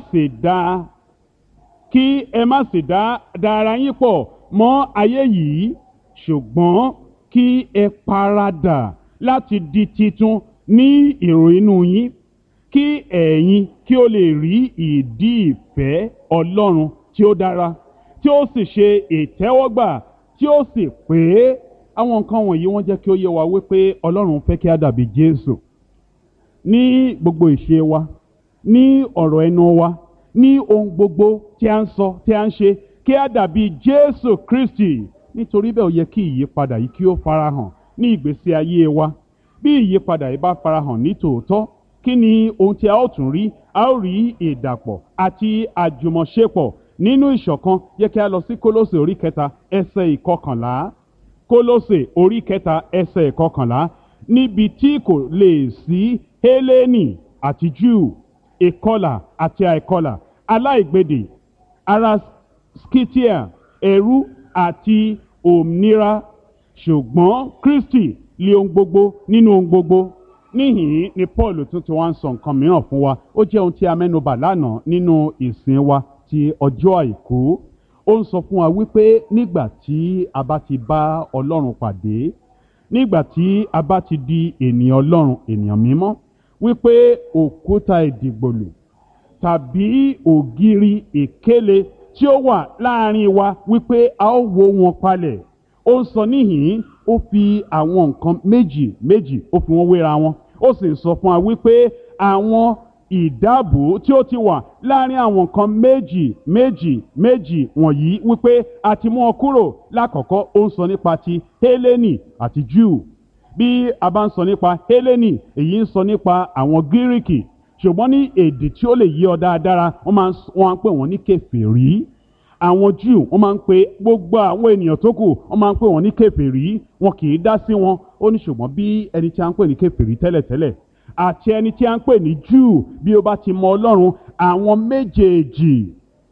sì dá ara yín pọ̀ mọ́ ayé yìí, ṣùgbọ́n kí ẹ paradà láti di titun ní èrò inú yín, kí ẹ̀yin kí ó lè rí ìdí ìfẹ́ Ọlọ́run tí ó dára, tí ó sì ṣe ìtẹ́wọ́gbà, tí ó sì pé. Àwọn nǹkan wọ̀nyí wọ́n jẹ́ kí ó yé wa wípé Ọlọ́run fẹ́ kí a dàbí Jésù ní gbogbo ìṣe wa, ní ọ̀rọ̀ ẹnu wa, ní ohun gbogbo tí a ń sọ, tí a ń ṣe, kí a dàbí Jésù Kristi. Nítorí bẹ́ẹ̀ ó yẹ kí ìyípadà yìí kí ó farahàn ní ìgbésí ayé wa. Bí ìyípadà yìí bá farahàn ní tòótọ́, kí ni ohun tí a ó tún rí? A ó rí ìdàpọ̀ àti àjùmọ̀ṣepọ̀ nínú ìṣọ̀kan. Jẹ́ kí a lọ sí Kólósè orí kẹta ẹsẹ̀ ìkọkànlá. Kólósè orí kẹta ẹsẹ̀ ìkọkànlá. Níbi tí kò lè sí Hélénì àti Júù, ìkọlà àti àìkọlà, aláìgbèdè, ará Scythia, ẹrú àti òmìnira, ṣùgbọ́n Kristi lé ohun gbogbo nínú ohun gbogbo. Níhìn ni Paul tún ti wá ń sọ nǹkan mìíràn fún wa. Ó jẹ́ ohun tí a mẹ́nubà lánàá nínú ìsìn wa ti ọjọ́ àìkú. Ó ń sọ fún wa wípé nígbà tí a bá ti bá Ọlọ́run pàdé, nígbà tí a bá ti di ènìyàn Ọlọ́run, ènìyàn mímọ́, wípé òkúta ìdìgbòlù tàbí ògiri ìkélé tí ó wà láàrin wa, wípé a ó wó wọn palẹ̀. Ó ń sọ níhìn, ó fi àwọn nǹkan méjì ó fi wọ́n wéra wọn. Ó sì sọ fún wa wípé àwọn ìdábò tí ó ti wà láàrin àwọn nǹkan méjì wọ̀nyí, wípé a ti mú wọn kúrò. Lákọ̀ọ́kọ́ ó ń sọ nípa ti Hélénì àti Júù. Bí a bá ń sọ nípa Hélénì, èyí ń sọ nípa àwọn Gíríkì. Ṣùgbọ́n ní èdè tí ó lè yé ọ dáadáa, wọ́n máa ń pè wọ́n ní kèfèrí. Àwọn Júù wọ́n máa ń pe gbogbo àwọn ènìyàn tó kù, wọ́n máa ń pè wọ́n ní kèfèrí. Wọn kì í dá sí wọn. Ó ní ṣùgbọ́n bí ẹni tí a ń pè ní kèfèrí tẹ́lẹ̀tẹ́lẹ̀ àti ẹni tí a ń pè ní Júù, bí ó bá ti mọ Ọlọ́run, àwọn méjèèjì,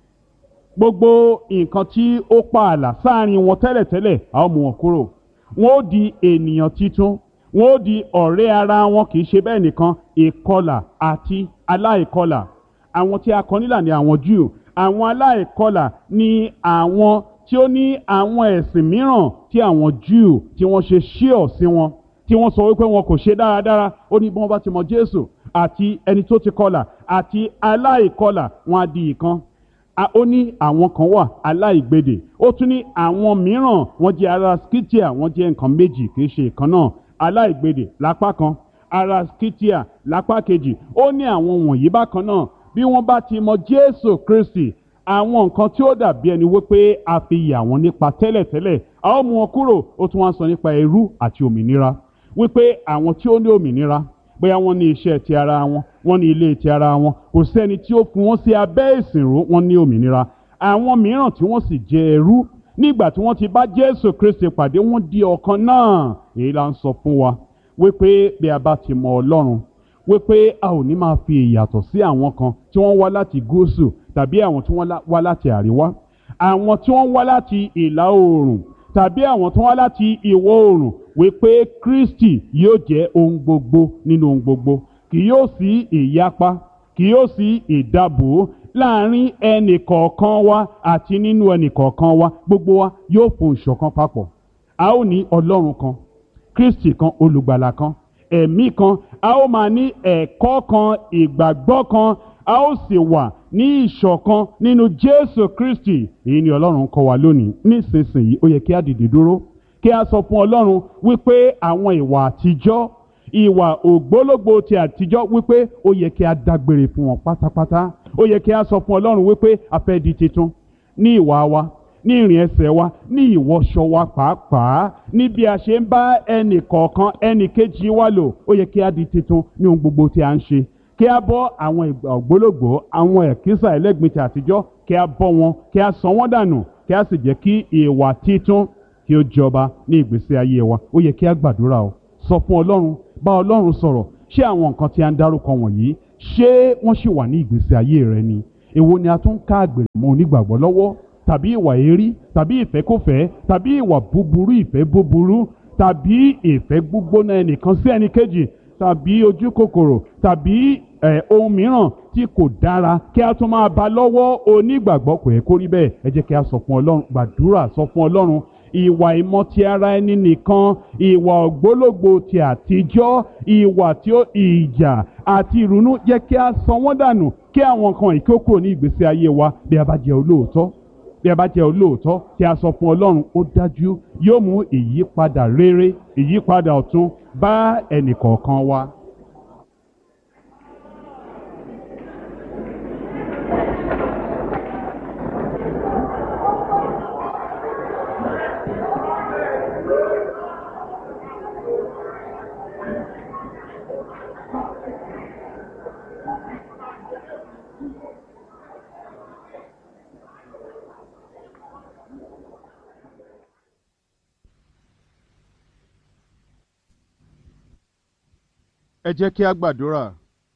gbogbo nǹkan tí ó pa ààlà sáàrin wọn tẹ́lẹ̀tẹ́lẹ̀, a ó mú wọn kúrò. Wọ́n ó di ènìyàn titun, wọ́n ó di ọ̀rẹ́ ara wọn. Kì í ṣe bẹ́ẹ̀ nìkan, ìkọlà àti aláìkọlà. Àwọn tí a kọ nílà ni àwọn Júù. Àwọn aláìkọlà ni àwọn tí ó ní àwọn ẹ̀sìn mìíràn tí àwọn Júù tí wọ́n ṣe ṣíọ̀ sí wọn, tí wọ́n sọ wípé wọn kò ṣe dáradára. Ó ní bí wọ́n bá ti mọ Jésù àti ẹni tó ti kọlà àti aláìkọlà, wọn á di ìkan. Ó ní àwọn kan wà aláìgbèdè. Ó tún ní àwọn mìíràn, wọ́n jẹ́ ará Scythia, wọ́n jẹ́ nǹkan méjì, kì í ṣe ìkan náà. Aláìgbèdè lápá kan, ará Scythia lápá kejì. Ó ní àwọn wọ̀nyí bákan náà, bí wọ́n bá ti mọ Jésù Kristi, àwọn nǹkan tí ó dàbí ẹni wípé a fi yà wọ́n nípa tẹ́lẹ̀tẹ́lẹ̀, a ó mú wọn kúrò. Ó tún wá sọ nípa ẹrú àti òmìnira, wípé àwọn tí ó ní òmìnira, bóyá wọ́n ní iṣẹ́ ti ara wọn, wọ́n ní ilé ti ara wọn, kò sẹ́ni tí ó fi wọ́n sí abẹ́ ìsìnrú, wọ́n ní òmìnira. Àwọn mìíràn tí wọ́n sì jẹ́ ẹrú, nígbà tí wọ́n ti bá Jésù Kristi pàdé, wọ́n di ọ̀kan náà. Èyí la ń sọ fún wa wípé bí a bá ti mọ Ọlọ́run, wípé a ò ní máa fi ìyàtọ̀ sí àwọn kan tí wọ́n wá láti gúúsù tàbí àwọn tí wọ́n wá láti àríwá, àwọn tí wọ́n wá láti ìlà oòrùn tàbí àwọn tí wọ́n wá láti ìwọ̀ oòrùn, wípé Kristi yóò jẹ́ ohun gbogbo nínú ohun gbogbo. Kì yóò sí ìyapa, kì yóò sí ìdàbò láàrin ẹnì kọ̀ọ̀kan wa àti nínú ẹnì kọ̀ọ̀kan wa. Gbogbo wa yóò fún ìṣọ̀kan papọ̀. A ó ní Ọlọ́run kan, Kristi kan, olùgbàlà kan, ẹ̀mí kan. A ó máa ní ẹ̀kọ́ kan, ìgbàgbọ́ kan. A ó sì wà ní ìṣọ̀kan nínú Jésù Kristi. Èyí ni Ọlọ́run kọ́ wa lónìí. Nísinsìnyí ó yẹ kí a dìde dúró, kí a sọ fún Ọlọ́run wípé àwọn ìwà àtijọ́, ìwà ògbólógbò ti àtijọ́, wípé ó yẹ kí a dágbére fún wọn pátápátá. Ó yẹ kí a sọ fún Ọlọ́run wípé a fẹ́ di titun ní ìwà wa, ní ìrìn ẹsẹ̀ wa, ní ìwọṣọ wa pàápàá, ní bí a ṣe ń bá ẹnì kọ̀ọ̀kan ẹnì kejì wa lò. Ó yẹ kí a di titun ní ohun gbogbo tí a ń ṣe. Kí a bọ́ àwọn ìgbà ògbólógbò, àwọn ẹ̀kísà ẹlẹ́gbin ti àtijọ́, kí a bọ́ wọn, kí a sọ wọ́n dànù, kí a sì jẹ́ kí ìwà titun kí ó jọba ní ìgbésí ayé wa. Ó yẹ kí a gbàdúrà o, sọ fún Ọlọ́run, bá Ọlọ́run sọ̀rọ̀, ṣé àwọn nǹkan tí a ń dárúkọ wọ̀nyí ṣé wọ́n ṣì wà ní ìgbésí ayé rẹ ni? Èwo ni a tún ká àgbèrè mọ́ onígbàgbọ́ lọ́wọ́, tàbí ìwà èérí, tàbí ìfẹ́kúfẹ̀ẹ́, tàbí ìwà búburú, ìfẹ́ búburú, tàbí ìfẹ́ gbígbóná ẹnìkan sí ẹnìkejì, tàbí ojú kòkòrò, tàbí ohun mìíràn tí kò dára kí a tún máa bá lọ́wọ́ onígbàgbọ́? Kò yẹ kó rí bẹ́ẹ̀. Ẹ jẹ́ kí a sọ fún Ọlọ́run, gbàdúrà sọ fún Ọlọ́run. Ìwà ìmọ̀ ti ara ẹni nìkan, ìwà ògbólógbò ti àtijọ́, ìwà tí ó ìjà àti ìrunú, jẹ́ kí a sọ wọ́n dànù kí àwọn nǹkan yìí kí ó kúrò ní ìgbésí ayé wa. Bí a bá jẹ́ olóòótọ́, bí a bá jẹ́ olóòótọ́ tí a sọ fún Ọlọ́run, ó dájú yóò mú ìyípadà rere, ìyípadà ọ̀tun bá ẹnì kọ̀ọ̀kan wa. Ẹ jẹ́ kí a gbàdúrà.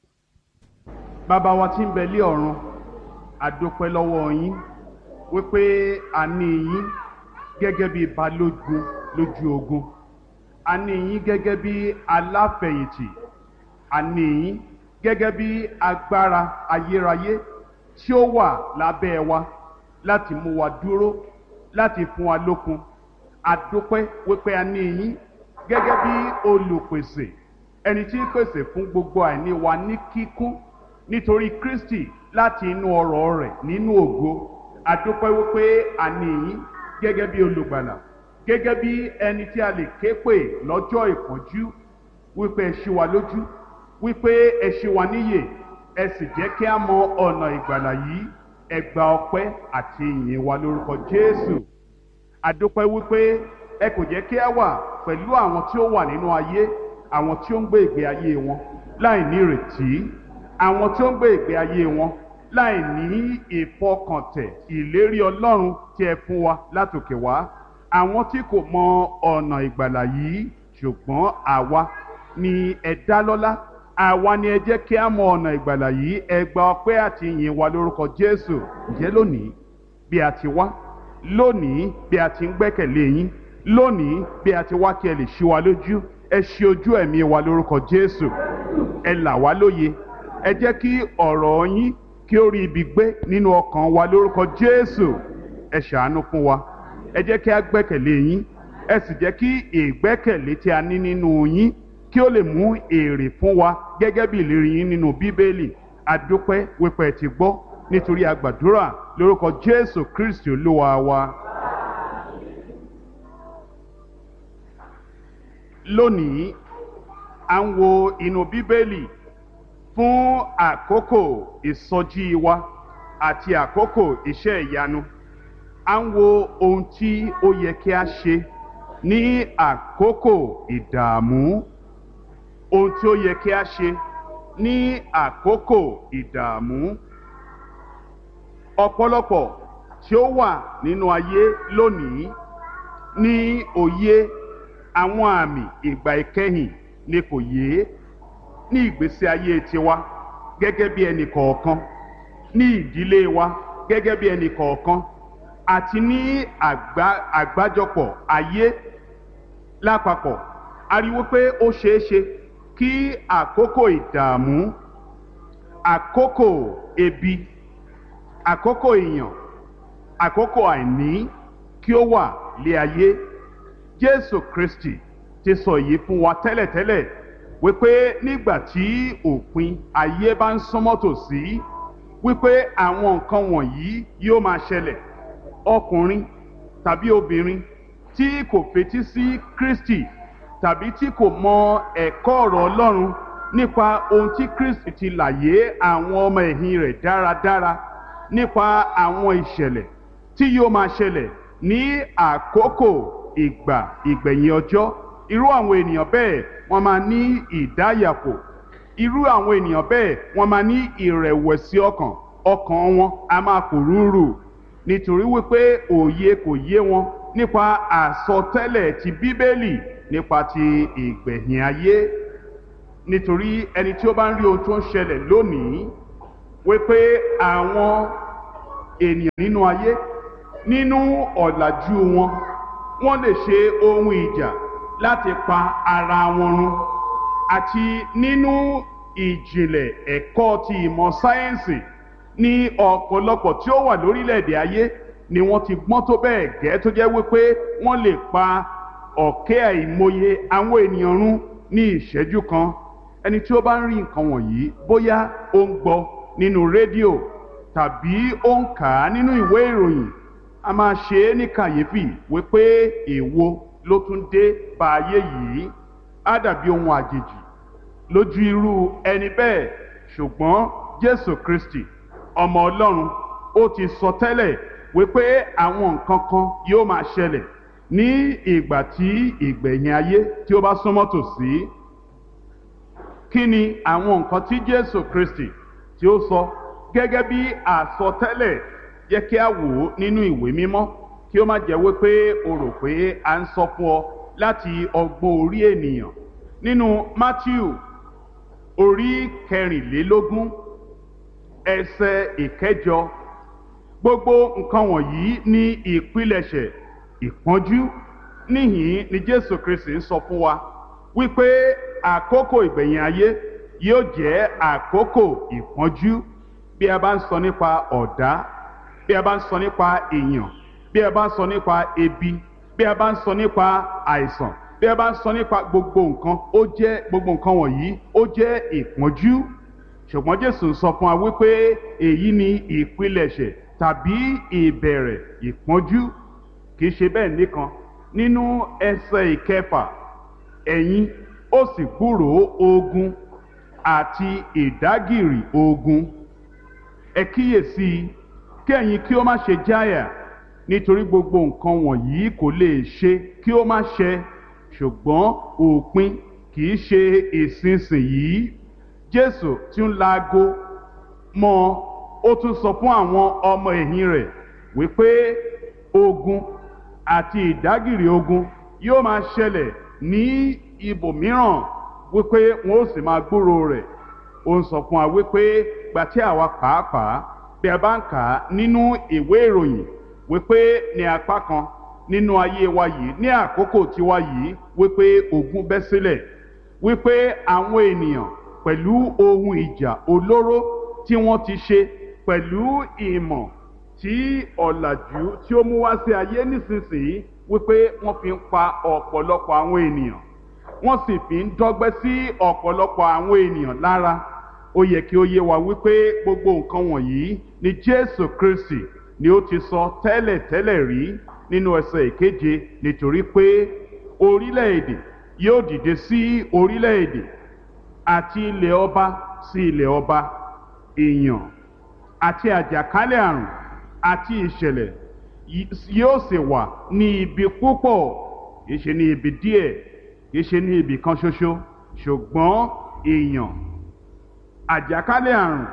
Bàbá wa tí ń bẹ lé ọ̀run, a dúpẹ́ lọ́wọ́ yín wípé a ní yín gẹ́gẹ́ bí balógun lójú ogun, a ní yín gẹ́gẹ́ bí aláfẹ̀yìntì, a ní yín gẹ́gẹ́ bí agbára ayérayé tí ó wà lábẹ́ wa láti mú wa dúró, láti fún wa lókun. A dúpẹ́ wípé a ní yín gẹ́gẹ́ bí olùpèsè, ẹni tí ń pèsè fún gbogbo àìní wa ní kíkún nítorí Kristi láti inú ọrọ̀ rẹ̀ nínú ògo. A dúpẹ́ wípé a ní yín gẹ́gẹ́ bí olùgbàlà, gẹ́gẹ́ bí ẹni tí a lè ké pè lọ́jọ́ ìpọ́njú, wípé ẹ ṣí wa lójú, wípé ẹ ṣí wa níyè, ẹ sì jẹ́ kí a mọ ọ̀nà ìgbàlà yìí. Ẹ gba ọpẹ́ àti ìyìn wa lórúkọ Jésù. A dúpẹ́ wípé ẹ kò jẹ́ kí a wà pẹ̀lú àwọn tí ó wà nínú ayé, àwọn tí ó ń gbé ìgbé ayé wọn láì ní ìrètí, àwọn tí ó ń gbé ìgbé ayé wọn láì ní ìfọkàntẹ̀ ìlérí Ọlọ́run tí ẹ fún wa látòkè wá, àwọn tí kò mọ ọ̀nà ìgbàlà yìí. Ṣùgbọ́n àwa ni ẹ dá lọ́lá, àwa ni ẹ jẹ́ kí a mọ ọ̀nà ìgbàlà yìí. Ẹ gba ọpẹ́ àti ìyìn wa lórúkọ Jésù. Ǹjẹ́ lónìí bí a ti wá, lónìí bí a ti ń gbẹ́kẹ̀lé yín, lónìí bí a ti wá kí ẹ lè ṣí wa lójú, ẹ ṣí ojú ẹ̀mí wa lórúkọ Jésù. Ẹ là wá lóye, ẹ jẹ́ kí ọ̀rọ̀ yín kí ó rí ibi gbé nínú ọkàn wa lórúkọ Jésù. Ẹ ṣàánú fún wa, ẹ jẹ́ kí a gbẹ́kẹ̀lé yín, ẹ sì jẹ́ kí ìgbẹ́kẹ̀lé tí a ní nínú yín kí ó lè mú èrè fún wa gẹ́gẹ́ bí ìlérí yín nínú Bíbélì. A dúpẹ́ wípé ẹ ti gbọ́, nítorí a gbàdúrà lórúkọ Jésù Kristi Olúwa wa. Lónìí à ń wo inú Bíbélì fún àkókò ìsọjí wa àti àkókò iṣẹ́ ìyanu. À ń wo ohun tí ó yẹ kí a ṣe ní àkókò ìdààmú, ohun tí ó yẹ kí a ṣe ní àkókò ìdààmú. Ọ̀pọ̀lọpọ̀ tí ó wà nínú ayé lónìí ní òye àwọn àmì ìgbà ìkẹyìn ni kò yé ní ìgbésí ayé tiwa gẹ́gẹ́ bí ẹnì kọ̀ọ̀kan, ní ìdílé wa gẹ́gẹ́ bí ẹnì kọ̀ọ̀kan, àti ní àgbájọpọ̀ ayé lápapọ̀. A rí wípé ó ṣeé ṣe kí àkókò ìdààmú, àkókò ebi, àkókò ìyàn, àkókò àìní kí ó wà lé ayé. Jésù Kristi ti sọ èyí fún wa tẹ́lẹ̀tẹ́lẹ̀ wípé nígbà tí òpin ayé bá ń súnmọ́ tòsí, wípé àwọn nǹkan wọ̀nyí yóò máa ṣẹlẹ̀. Ọkùnrin tàbí obìnrin tí kò fetí sí Kristi tàbí tí kò mọ ẹ̀kọ́ ọ̀rọ̀ Ọlọ́run nípa ohun tí Kristi ti làyé àwọn ọmọ ẹ̀yìn rẹ̀ dáradára, nípa àwọn ìṣẹ̀lẹ̀ tí yóò máa ṣẹlẹ̀ ní àkókò ìgbẹ̀yìn ọjọ́. Irú àwọn ènìyàn bẹ́ẹ̀ wọ́n máa ní ìdáyàpò, irú àwọn ènìyàn bẹ́ẹ̀ wọ́n máa ní ìrẹ̀wẹ̀sì ọkàn, ọkàn wọn a máa pòrúurù nítorí wípé òye kò yé wọn nípa àsọtẹ́lẹ̀ ti Bíbélì nípa ti ìgbẹ̀yìn ayé. nítorí ẹni tí ó bá ń rí ohun tó ń ṣẹlẹ̀ lónìí wípé àwọn ènìyàn nínú ayé nínú ọ̀làjú wọn wọ́n lè ṣe ohun ìjà láti pa ara wọn run, àti nínú ìjìnlẹ̀ ẹ̀kọ́ ti ìmọ̀ sáyẹ́ǹsì ní ọ̀pọ̀lọpọ̀ tí ó wà lórílẹ̀‐èdè ayé ni wọ́n ti gbọ́n tó bẹ́ẹ̀ gẹ́ tó jẹ́ wípé wọ́n lè pa ọ̀kẹ́ àìmọye àwọn ènìyàn run ní ìṣẹ́jú kan. Ẹni tí ó bá ń rí nǹkan wọ̀nyí, bóyá ó ń gbọ́ nínú rédíò tàbí ó ń kà á nínú ìwé ìròyìn, a máa ṣe é ní kàyéfì wípé èwo ló tún dé bá ayé yìí. Á dàbí ohun àjèjì lójú irú ẹni bẹ́ẹ̀, ṣùgbọ́n Jésù Kristi ọmọ Ọlọ́run ó ti sọ tẹ́lẹ̀ wípé àwọn nǹkan kan yóò máa ṣẹlẹ̀ ní ìgbà tí ìgbẹ̀yìn ayé tí ó bá súnmọ́ tòsí. Kí ni àwọn nǹkan tí Jésù Kristi tí ó sọ gẹ́gẹ́ bí àsọtẹ́lẹ̀? Jẹ́ kí a wò ó nínú ìwé mímọ́, kí ó má jẹ́ wípé o rò pé a ń sọ fún ọ láti ọgbọ́n orí ènìyàn. Nínú Mátíù orí 24 ẹsẹ̀ 8, gbogbo nǹkan wọ̀nyí ní ìpilẹ̀ṣẹ̀ ìpọ́njú. Níhìn ni Jésù Kristi ń sọ fún wa wípé àkókò ìgbẹ̀yìn ayé yóò jẹ́ àkókò ìpọ́njú. Bí a bá ń sọ nípa ọ̀dá, bí a bá ń sọ nípa ìyàn, bí a bá ń sọ nípa ebi, bí a bá ń sọ nípa àìsàn, bí a bá ń sọ nípa gbogbo nǹkan wọ̀nyí ó jẹ́ ìpọ́njú. Ṣùgbọ́n Jésù ń sọ fún wa wípé èyí ni ìpilẹ̀ṣẹ̀ tàbí ìbẹ̀rẹ̀ ìpọ́njú. Kì í ṣe bẹ́ẹ̀ nìkan. Nínú ẹsẹ̀ 6, ẹ̀yin ó sì gbúròó ogun àti ìdágìrì ogun. Ẹ kíyèsí kí ẹ̀yin kí ó má ṣe jáyà, nítorí gbogbo nǹkan wọ̀nyí kò lè ṣe kí ó má ṣẹ, ṣùgbọ́n òpin kì í ṣe ìsinsìnyí. Jésù tí ń laago mọ́ ó tún sọ fún àwọn ọmọ ẹ̀yìn rẹ̀ wípé ogun àti ìdágìrì ogun yóò máa ṣẹlẹ̀ ní ibòmíràn, wípé wọn ó sì máa gbúròó rẹ̀. Ó ń sọ fún wa wípé gbà tí àwa pàápàá bí a bá ń kà á nínú ìwé ìròyìn wípé ní apá kan nínú ayé wa yìí, ní àkókò tiwa yìí, wípé ogun bẹ́ sílẹ̀, wípé àwọn ènìyàn pẹ̀lú ohun ìjà olóró tí wọ́n ti ṣe, pẹ̀lú ìmọ̀ tí ọ̀làjú tí ó mú wá sí ayé nísinsìnyí, wípé wọ́n fi ń pa ọ̀pọ̀lọpọ̀ àwọn ènìyàn, wọ́n sì fi ń dọ́gbẹ́ sí ọ̀pọ̀lọpọ̀ àwọn ènìyàn lára. Ó yẹ kí ó yé wa wípé gbogbo nǹkan wọ̀nyí ni Jésù Kristi ni ó ti sọ tẹ́lẹ̀tẹ́lẹ̀ rí nínú ẹsẹ̀ 7, nítorí pé orílẹ̀-èdè yóò dìde sí orílẹ̀-èdè àti ilẹ̀ ọba sí ilẹ̀ ọba. Ìyàn àti àjàkálẹ̀ àrùn àti ìṣẹ̀lẹ̀ yóò sì wà ní ibi púpọ̀, kìí ṣe ní ibi díẹ̀, kìí ṣe ní ibi kan ṣoṣo, ṣùgbọ́n ìyàn, àjàkálẹ̀ àrùn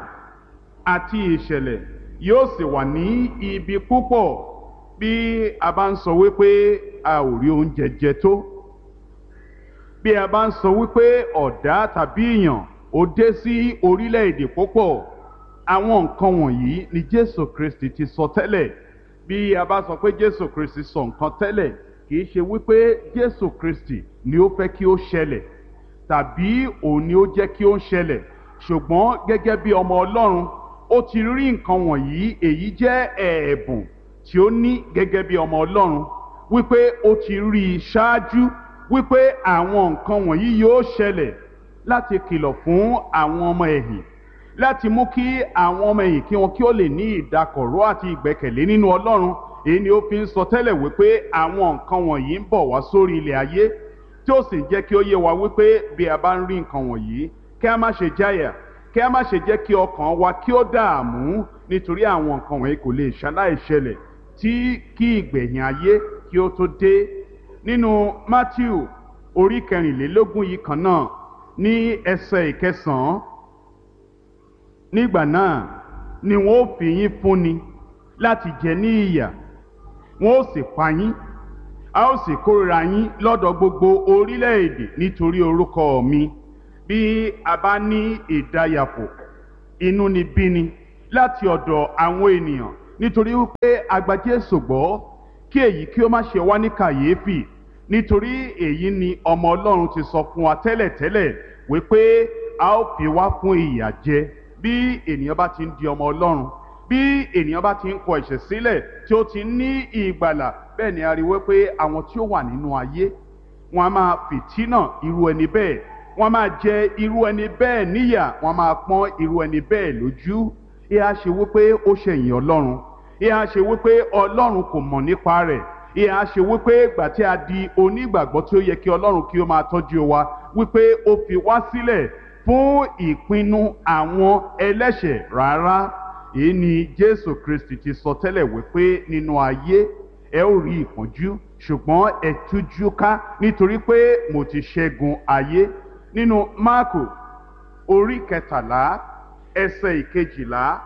àti ìṣẹ̀lẹ̀ yóò sì wà ní ibi púpọ̀. Bí a bá ń sọ wípé a ò rí oúnjẹ jẹ tó, bí a bá ń sọ wípé ọ̀dá tàbí ìyàn ó dé sí orílẹ̀-èdè púpọ̀, àwọn nǹkan wọ̀nyí ni Jésù Kristi ti sọ tẹ́lẹ̀. Bí a bá sọ pé Jésù Kristi sọ nǹkan tẹ́lẹ̀, kìí ṣe wípé Jésù Kristi ni ó fẹ́ kí ó ṣẹlẹ̀ tàbí òun ni ó jẹ́ kí ó ṣẹlẹ̀, ṣùgbọ́n gẹ́gẹ́ bí ọmọ Ọlọ́run ó ti rí nǹkan wọ̀nyí. Èyí jẹ́ ẹ̀bùn tí ó ní gẹ́gẹ́ bí ọmọ Ọlọ́run, wípé ó ti rí i ṣáájú wípé àwọn nǹkan wọ̀nyí yóò ṣẹlẹ̀, láti kìlọ̀ fún àwọn ọmọ ẹ̀yìn, láti mú kí àwọn ọmọ ẹ̀yìn kí wọn kí ó lè ní ìdákọ̀ró àti ìgbẹ́kẹ̀lé nínú Ọlọ́run. Èyí ni ó fi ń sọ tẹ́lẹ̀ wípé àwọn nǹkan wọ̀nyí ń bọ̀ wá sórí ilẹ̀ ayé, tí ó sì jẹ́ kí ó yé wa wípé bí a bá ń rí nǹkan wọ̀nyí, kí a má ṣe jáyà, kí a má ṣe jẹ́ kí ọkàn wa kí ó dààmú, nítorí àwọn nǹkan wọ̀nyí kò lè ṣaláì ṣẹlẹ̀ kí ìgbẹ̀yìn ayé kí ó tó dé. Nínú Mátíù orí 24 yìí kan náà ní ẹsẹ̀ 9, nígbà náà ni wọn ó fi yín fúnni láti jẹ ní ìyà, wọn ó sì pa yín, a ó sì kórìíra yín lọ́dọ̀ gbogbo orílẹ̀-èdè nítorí orúkọ mi. bí a bá ní ìdáyàfò inúnibíni láti ọ̀dọ̀ àwọn ènìyàn nítorí wípé a gba Jésù gbọ́, kí èyí kí ó má ṣe wá ní kàyéfì, nítorí èyí ni ọmọ Ọlọ́run ti sọ fún wa tẹ́lẹ̀tẹ́lẹ̀ wípé a ó fi wá fún ìyà jẹ bí ènìyàn bá ti ń di ọmọ Ọlọ́run, bí ènìyàn bá ti ń kọ ẹ̀ṣẹ̀ sílẹ̀ tí ó ti ní ìgbàlà. Bẹ́ẹ̀ ni a rí wípé àwọn tí ó wà nínú ayé wọn a máa fìtínà irú ẹni bẹ́ẹ̀, wọn a máa jẹ irú ẹni bẹ́ẹ̀ níyà, wọn a máa pọ́n irú ẹni bẹ́ẹ̀ lójú. Ìhà ṣe wípé ó ṣẹ̀yìn Ọlọ́run, ìhà ṣe wípé Ọlọ́run kò mọ̀ nípa rẹ̀, ìhà ṣe wípé ìgbà tí a di onígbàgbọ́ tí ó yẹ kí Ọlọ́run kí ó máa tọ́jú wa, wípé ó fi wá sílẹ̀ fún ìpinnu àwọn ẹlẹ́ṣẹ̀ rárá. Èyí ni Jésù Kristi ti sọ tẹ́lẹ̀ wípé nínú ayé ẹ ó rí ìpọ́njú, ṣùgbọ́n ẹ tújú ká nítorí pé mo ti ṣẹ́gun ayé. Nínú Máàkù orí 13 ẹsẹ̀ 12,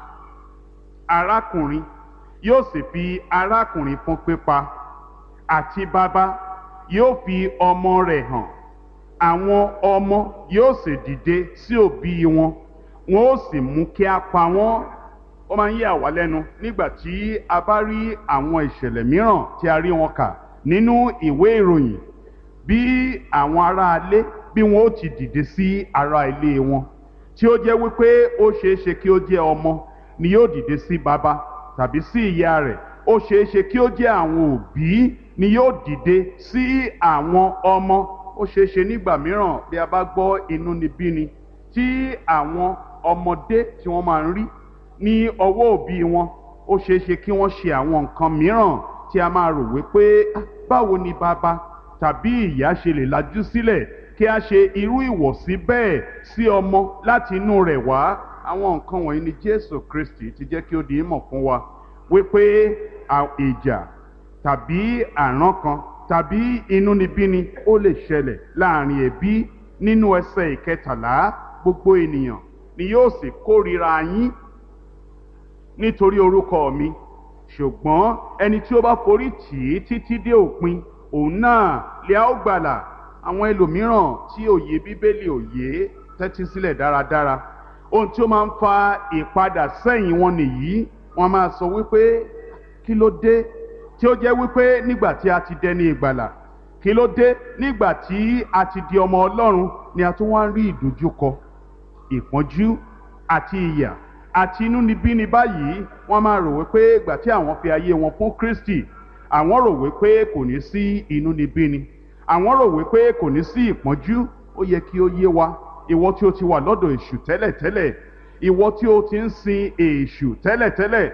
arákùnrin yóò sì fi arákùnrin fún pípa, àti bàbá yóò fi ọmọ rẹ̀ hàn. Àwọn ọmọ yóò sì dìde sí òbí wọn, wọn ó sì mú kí a pa wọ́n. Ó máa ń yà wá lẹ́nu nígbà tí a bá rí àwọn ìṣẹ̀lẹ̀ mìíràn tí a rí wọn kà nínú ìwé ìròyìn, bí àwọn ará ilé bí wọn ó ti dìde sí ará ilé wọn, tí ó jẹ́ wípé ó ṣeé ṣe kí ó jẹ́ ọmọ ni yóò dìde sí bàbá tàbí sí ìyá rẹ̀, ó ṣeé ṣe kí ó jẹ́ àwọn òbí ni yóò dìde sí àwọn ọmọ. Ó ṣeé ṣe nígbà mìíràn bí a bá gbọ́ inúnibíni tí àwọn ọmọdé tí wọ́n máa ń rí ní ọwọ́ òbí wọn, ó ṣeé ṣe kí wọ́n ṣe àwọn nǹkan mìíràn tí a máa rò wípé báwo ni bàbá tàbí ìyá ṣe lè lajú sílẹ̀ kí a ṣe irú ìwọ̀sí bẹ́ẹ̀ sí ọmọ láti inú rẹ̀ wá. Àwọn nǹkan wọ̀nyí ni Jésù Kristi ti jẹ́ kí ó di ìmọ̀ fún wa wípé ìjà tàbí àrán kan tàbí inúnibíni ó lè ṣẹlẹ̀ láàrin ẹbí. Nínú ẹsẹ̀ 13, gbogbo ènìyàn ni yóò sì kórìíra yín nítorí orúkọ mi, ṣùgbọ́n ẹni tí ó bá forí tì í títí dé òpin, òun náà lè a ó gbàlà. Àwọn ẹlòmíràn tí òye Bíbélì òye tẹ́tí sílẹ̀ dáradára, ohun tí ó máa ń fa ìpadà sẹ́yìn wọn nìyí. Wọ́n máa sọ wípé kí ló dé tí ó jẹ́ wípé nígbà tí a ti dẹni ìgbàlà, kí ló dé nígbà tí a ti di ọmọ Ọlọ́run ni a tún wá ń rí ìdojúkọ, ìpọ́njú àti ìyà àti inúnibíni báyìí. Wọ́n máa rò wípé ìgbà tí àwọn fi ayé wọn fún Kristi, àwọn rò wípé kò ní sí inúnibíni, àwọn rò wípé kò ní sí ìpọ́njú. Ó yẹ kí ó yé wa, ìwọ tí ó ti wà lọ́dọ̀ èṣù tẹ́lẹ̀tẹ́lẹ̀, ìwọ tí ó ti ń sin èṣù tẹ́lẹ̀tẹ́lẹ̀,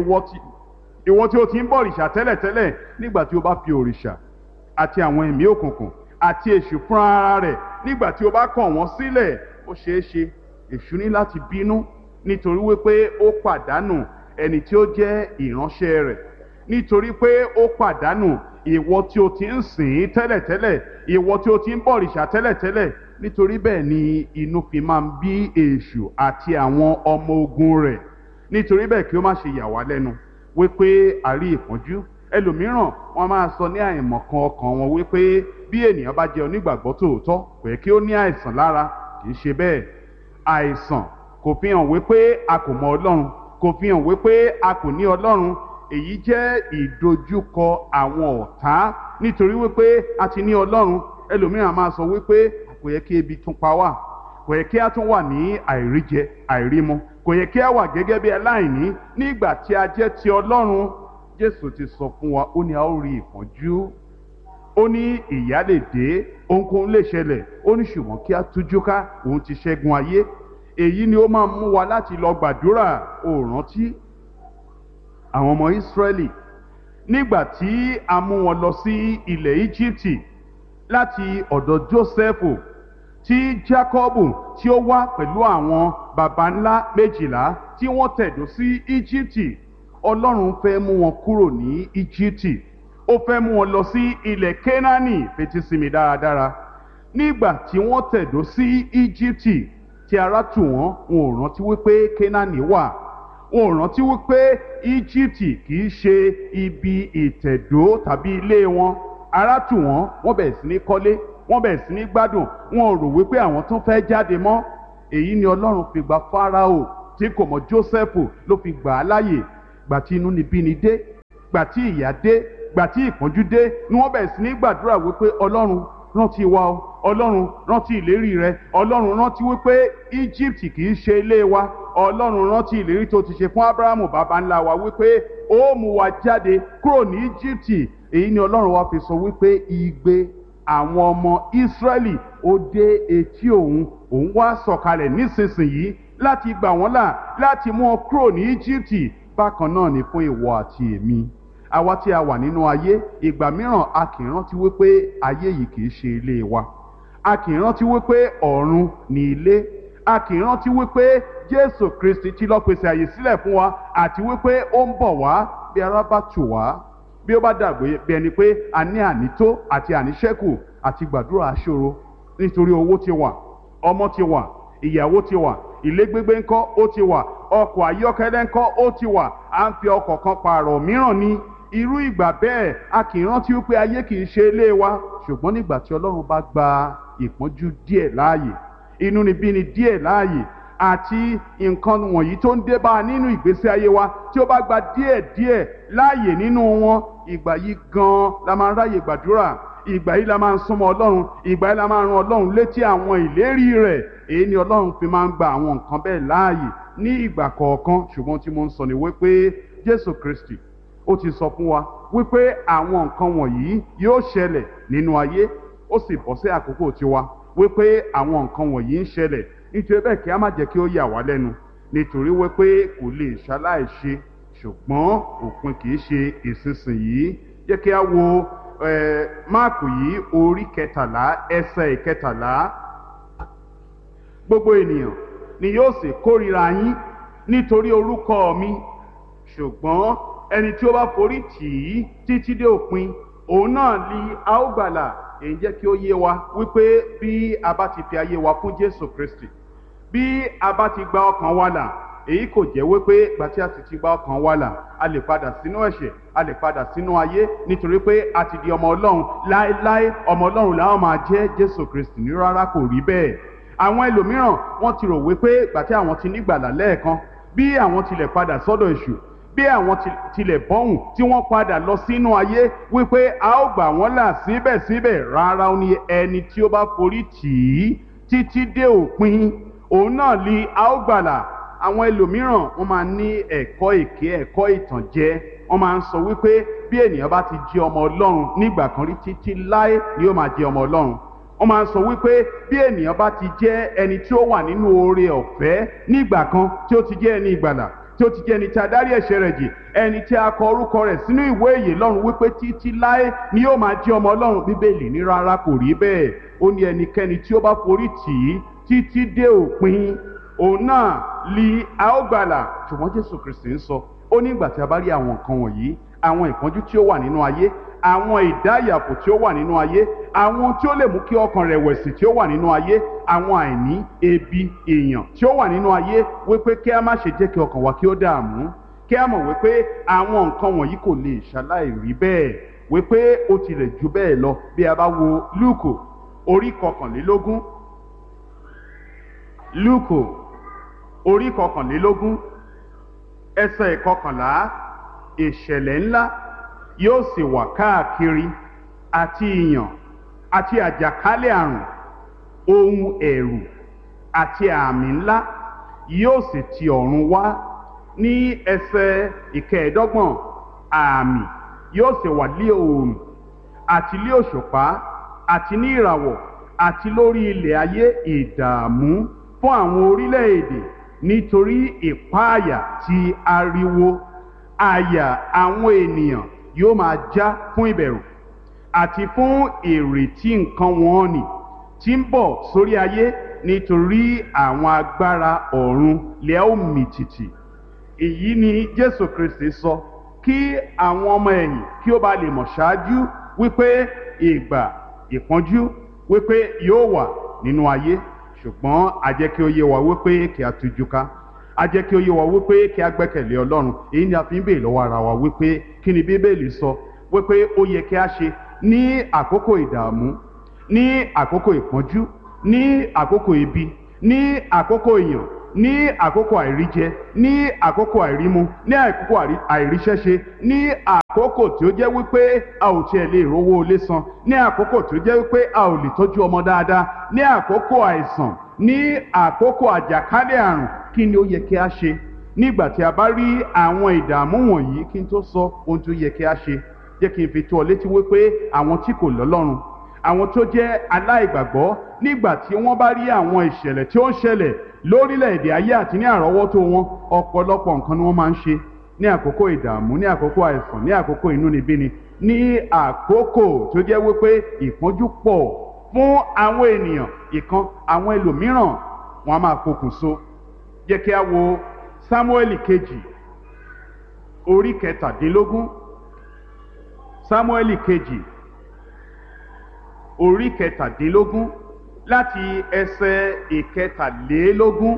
ìwọ tí ó ti ń bọ òrìṣà tẹ́lẹ̀tẹ́lẹ̀, nígbà tí ó bá fi òrìṣà àti àwọn ẹ̀mí òkùnkùn àti èṣù fún ara rẹ̀, nígbà tí ó bá kọ̀ wọ́n sílẹ̀, ó ṣeé ṣe èṣù ní láti bínú nítorí wípé ó pàdánù ẹni tí ó jẹ́ ìránṣẹ́ rẹ̀, nítorí pé ó pàdánù ìwọ tí ó ti ń sìn tẹ́lẹ̀tẹ́lẹ̀, ìwọ tí ó ti ń bọ òrìṣà tẹ́lẹ̀tẹ́lẹ̀. Nítorí bẹ́ẹ̀ ni inú fi máa ń bí èṣù àti àwọn ọmọ ogun rẹ̀. Nítorí bẹ́ẹ̀ kí ó má ṣe yà wá lẹ́nu wípé a rí ìpọ́njú. Ẹlòmíràn wọ́n máa sọ ní àìmọ̀kan ọkàn wọn wípé bí ènìyàn bá jẹ́ onígbàgbọ́ tòótọ́ kò yẹ kí ó ní àìsàn lára. Kì í ṣe bẹ́ẹ̀. Àìsàn kò fi hàn wípé a kò mọ Ọlọ́run, kò fi hàn wípé a kò ní Ọlọ́run. Èyí jẹ́ ìdojúkọ àwọn ọ̀tá nítorí wípé a ti ní Ọlọ́run. Ẹlòmíràn máa sọ wípé kò yẹ kí ebi tún pa wá, kò yẹ kí a tún wà ní àìríjẹ àìrímu, kò yẹ kí a wà gẹ́gẹ́ bí aláìní nígbà tí a jẹ́ ti Ọlọ́run. Jésù ti sọ fún wa, ó ní a ó rí ìpọ́njú, ó ní ìyà lè dé, ohunkóhun lè ṣẹlẹ̀, ó ní ṣùgbọ́n kí a tújú ká, òun ti ṣẹ́gun ayé. Èyí ni ó máa mú wa láti lọ gbàdúrà. Ó rántí àwọn ọmọ Ísírẹ́lì nígbà tí a mú wọn lọ sí ilẹ̀ Íjíbítì láti ọ̀dọ̀ Jósẹ́fù, tí Jákọ́bù tí ó wá pẹ̀lú àwọn baba ńlá 12 tí wọ́n tẹ̀dó sí Íjíbítì. Ọlọ́run fẹ́ mú wọn kúrò ní Íjíbítì, ó fẹ́ mú wọn lọ sí ilẹ̀ Kénáánì. Fetí sí mi dáradára. Nígbà tí wọ́n tẹ̀dó sí Íjíbítì tí ara tù wọ́n, wọn ò rántí wípé Kénáánì wà, wọn ò rántí wípé Íjíbítì kì í ṣe ibi ìtẹ̀dó tàbí ilé wọn. Ara tù wọ́n, wọ́n bẹ̀rẹ̀ sí ní kọ́lé, wọ́n bẹ̀rẹ̀ sí ní gbádùn, wọn ò rò wípé àwọn tún fẹ́ jáde mọ́. Èyí ni Ọlọ́run fi gba Fáráò tí kò mọ̀ Jósẹ́fù, ló fi gbà á láàyè. Gbà tí inúnibíni dé, gbà tí ìyà dé, gbà tí ìpọ́njú dé, ni wọ́n bẹ̀rẹ̀ sí ní gbàdúrà wípé Ọlọ́run rántí wa o, Ọlọ́run rántí ìlérí rẹ, Ọlọ́run rántí wípé Egypt kì í ṣe ilé wa, Ọlọ́run rántí ìlérí tó ti ṣe fún Ábúráhámù bàbá ńlá wa wípé ó mú wa jáde kúrò ní Egypt. Èyí ni Ọlọ́run wa fi sọ wípé igbe àwọn ọmọ Ísírẹ́lì ó dé etí òun wá sọ̀kalẹ̀ nísinsìnyí láti gbà wọ́n là, láti mú wọn kúrò ní Egypt. Bákan náà ni fún ìwọ àti èmi, àwa tí a wà nínú ayé, ìgbà mìíràn a kì í rántí wípé ayé yìí kì í ṣe ilé wa, a kì í rántí wípé ọ̀run ni ilé, a kì í rántí wípé Jésù Kristi ti lọ pèsè àyè sílẹ̀ fún wa, àti wípé ó ń bọ̀ wá bí ara bá tù wá, bí ó bá dàgbé bí ẹni pé a ní ànító àti àníṣẹ́kù, àti gbàdúrà aṣòro nítorí owó ti wà, ọmọ ti wà, ìyàwó ti wà, ilé gbígbé ńkọ́ ó ti wà, ọkọ̀ ayọ́kẹ́lẹ́ ńkọ́ ó ti wà, à ń fi ọkọ̀ kan pààrọ̀ mìíràn ní. Irú ìgbà bẹ́ẹ̀ a kì í rántí wípé ayé kì í ṣe ilé wa. Ṣùgbọ́n nígbà tí Ọlọ́run bá gba ìpọ́njú díẹ̀ láàyè, inúnibíni díẹ̀ láàyè, àti nǹkan wọ̀nyí tó ń dé bá a nínú ìgbésí ayé wa, tí ó bá gba díẹ̀ láàyè nínú wọn, ìgbà yìí gan la máa ń ráyè gbàdúrà, ìgbà yìí la máa ń súnmọ́ Ọlọ́run, ìgbà yìí la máa ń ran Ọlọ́run létí àwọn ìlérí rẹ̀. Èyí ni Ọlọ́run fi máa ń gba àwọn nǹkan bẹ́ẹ̀ láàyè ní ìgbà kọ̀ọ̀kan. Ṣùgbọ́n tí mo ń sọ ni wípé Jésù Kristi ó ti sọ fún wa wípé àwọn nǹkan wọ̀nyí yóò ṣẹlẹ̀ nínú ayé, ó sì bọ́ sí àkókò tiwa wípé àwọn nǹkan wọ̀nyí ń ṣẹlẹ̀. Nítorí bẹ́ẹ̀ kí a má jẹ́ kí ó yà wá lẹ́nu, nítorí wípé kò lè ṣaláìṣe, ṣùgbọ́n òpin kì í ṣe ìsinsìnyí. Jẹ́ kí a wo Máàkù yìí orí 13 ẹsẹ̀ 13. Gbogbo ènìyàn ni yóò sì kórìíra yín nítorí orúkọ mi, ṣùgbọ́n ẹni tí ó bá forí tì í títí dé òpin, òun náà ni a ó gbàlà. Èyí jẹ́ kí ó yé wa wípé bí a bá ti fi ayé wa fún Jésù Kristi, bí a bá ti gba ọkàn wa là, èyí kò jẹ́ wípé ìgbà tí a sì ti gba ọkàn wa là, a lè padà sínú ẹ̀ṣẹ̀, a lè padà sínú ayé, nítorí pé a ti di ọmọ Ọlọ́run láéláé. Ọmọ Ọlọ́run la ó máa jẹ́. Jésù Kristi ní rárá, kò rí bẹ́ẹ̀. Àwọn ẹlòmíràn wọ́n ti rò wípé ìgbà tí àwọn ti nígbàlà lẹ́ẹ̀kan, bí àwọn tilẹ̀ padà sọ́dọ̀ èṣù, bí àwọn tilẹ̀ bọ́hùn tí wọ́n padà lọ sínú ayé, wípé a ó gbà wọ́n là síbẹ̀síbẹ̀. Rárá, ó ní ẹni tí ó bá forí tì í títí dé òpin, òun náà ni a ó gbàlà. Àwọn ẹlòmíràn wọ́n máa ní ẹ̀kọ́ èké, ẹ̀kọ́ ìtànjẹ. Wọ́n máa ń sọ wípé bí ènìyàn bá ti jẹ́ ọmọ Ọlọ́run nígbà kan rí, títí láé ni ó máa jẹ́ ọmọ Ọlọ́run. Wọ́n máa ń sọ wípé bí ènìyàn bá ti jẹ́ ẹni tí ó wà nínú oore ọ̀fẹ́ nígbà kan, tí ó ti jẹ́ ẹni ìgbàlà, tí ó ti jẹ́ ẹni tí a dárí ẹ̀ṣẹ̀ rẹ̀ jì, ẹni tí a kọ orúkọ rẹ̀ sínú ìwé ìyè lọ́run, wípé títí láé ni yóò máa jẹ́ ọmọ Ọlọ́run. Bíbélì ní rárá, kò rí bẹ́ẹ̀. Ó ní ẹnikẹ́ni tí ó bá forí tì í títí dé òpin, òun náà li a ó gbàlà. Ṣùgbọ́n Jésù Kristi ń sọ, ó ní ìgbà tí a bá rí àwọn nǹkan wọ̀nyí, àwọn ìpọ́njú tí ó wà nínú ayé, àwọn ìdáyàfò tí ó wà nínú ayé, àwọn tí ó lè mú kí ọkàn rẹ̀wẹ̀sì tí ó wà nínú ayé, àwọn àìní, ebi, èèyàn tí ó wà nínú ayé, wípé kí a má ṣe jẹ́ kí ọkàn wa kí ó dààmú, kí a mọ̀ wípé àwọn nǹkan wọ̀nyí kò lè ṣaláì rí bẹ́ẹ̀, wípé ó tilẹ̀ jù bẹ́ẹ̀ lọ. Bí a bá wo Lúùkù orí 21, Lúùkù orí 21 ẹsẹ̀ 11, ìṣẹ̀lẹ̀ ńlá yóò sì wà káàkiri, àti ìyàn àti àjàkálẹ̀ àrùn, ohun ẹ̀rù àti àmì ńlá yóò sì ti ọ̀run wá. Ní ẹsẹ̀ 15, àmì yóò sì wà lé oòrùn àti lé òṣùpá àti ní ìràwọ̀, àti lórí ilẹ̀ ayé ìdààmú fún àwọn orílẹ̀-èdè nítorí ìpáàyà ti ariwo àyà àwọn ènìyàn yóò máa já fún ìbẹ̀rù àti fún ìrètí nǹkan wọn nì tí ń bọ̀ sórí ayé, nítorí àwọn agbára ọ̀run lè ó mì tìtì. Èyí ni Jésù Kristi sọ kí àwọn ọmọ ẹ̀yìn kí ó bá lè mọ̀ ṣáájú wípé ìgbà ìpọ́njú wípé yóò wà nínú ayé. Ṣùgbọ́n a jẹ́ kí ó yé wa wípé kí a tújú ká, a jẹ́ kí ó yé wa wípé kí a gbẹ́kẹ̀lé Ọlọ́run. Èyí ni a fi ń béèrè lọ́wọ́ ara wa wípé kí ni Bíbélì sọ wípé ó yẹ kí a ṣe ní àkókò ìdààmú, ní àkókò ìpọ́njú, ní àkókò ebi, ní àkókò ìyàn, ní àkókò àìríjẹ, ní àkókò àìrímu, ní àkókò àìríṣẹ́ṣe, ní àkókò tí ó jẹ́ wípé a ò tiẹ̀ lè rówó ilé san, ní àkókò tí ó jẹ́ wípé a ò lè tọ́jú ọmọ dáadáa, ní àkókò àìsàn, ní àkókò àjàkálẹ̀ àrùn. Kí ni ó yẹ kí a ṣe nígbà tí a bá rí àwọn ìdààmú wọ̀nyí? Kí n tó sọ ohun tí ó yẹ kí a ṣe, jẹ́ kí n fi tó ọ létí wípé àwọn tí kò lọ́lọ́run, àwọn tó jẹ́ aláìgbàgbọ́, nígbà tí wọ́n bá rí àwọn ìṣẹ̀lẹ̀ tí ó ń ṣẹlẹ̀ lórílẹ̀‐èdè ayé àti ní àrọ́wọ́tó wọn, ọ̀pọ̀lọpọ̀ nǹkan ni wọ́n máa ń ṣe ní àkókò ìdààmú, ní àkókò àìsàn, ní àkókò inúnibíni, ní àkókò tó jẹ́ wípé ìpọ́njú pọ̀ fún àwọn ènìyàn. Àwọn ẹlòmíràn wọn a máa pokùnso. Jẹ́ kí a wo Sámúẹ́lì kejì orí kẹtàdínlógún. Sámúẹ́lì kejì orí kẹtàdínlógún láti ẹsẹ̀ ìkẹtàlélógún.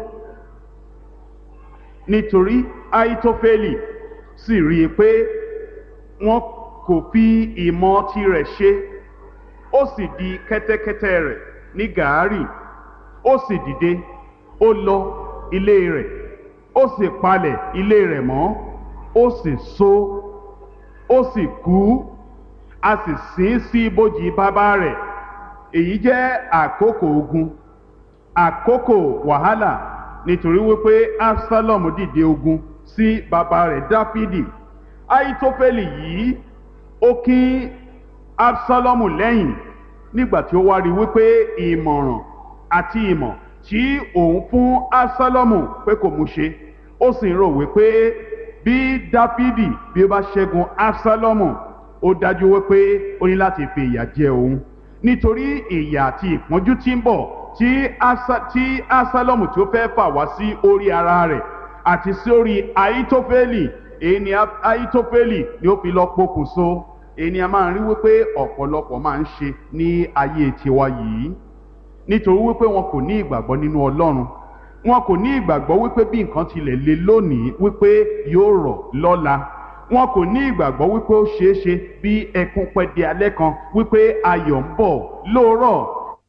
Nítorí Ahitofeli sì rí i pé wọn kò fi ìmọ̀ tirẹ̀ ṣe, ó sì di kẹ́tẹ́kẹ́tẹ́ rẹ̀ ní gàárì, ó sì dìde, ó lọ ilé rẹ̀, ó sì palẹ̀ ilé rẹ̀ mọ́, ó sì so, ó sì kú, a sì sin sí ibojì bàbá rẹ̀. Èyí jẹ́ àkókò ogun, àkókò wàhálà, nítorí wípé Absalom dìde ogun sí bàbá rẹ̀ Dáfídì. Ahitofeli yìí ó kí Absalomu lẹ́yìn nígbà tí ó wá rí wípé ìmọ̀ràn àti ìmọ̀ tí òun fún Absalomu pé kò mú ṣe. Ó sì ń rò wípé bí Dáfídì bí ó bá ṣẹ́gun Absalomu, ó dájú wípé ó ní láti fi ìyà jẹ òun, nítorí ìyà àti ìpọ́njú tí ń bọ̀ tí Absalomu tí ó fẹ́ fà wá sí orí ara rẹ̀ àti sí orí Ahitofeli. Èyí ni Ahitofeli ni ó fi lọ pokùnso. Èyí ni a máa ń rí wípé ọ̀pọ̀lọpọ̀ máa ń ṣe ní ayé tiwa yìí, nítorí wípé wọn kò ní ìgbàgbọ́ nínú Ọlọ́run. Wọn kò ní ìgbàgbọ́ wípé bí nǹkan tilẹ̀ le lónìí wípé yóò rọ̀ lọ́la. Wọn kò ní ìgbàgbọ́ wípé ó ṣeé ṣe bí ẹkún pẹ́ di alẹ́ kan wípé ayọ̀ ń bọ̀ lóòrọ̀.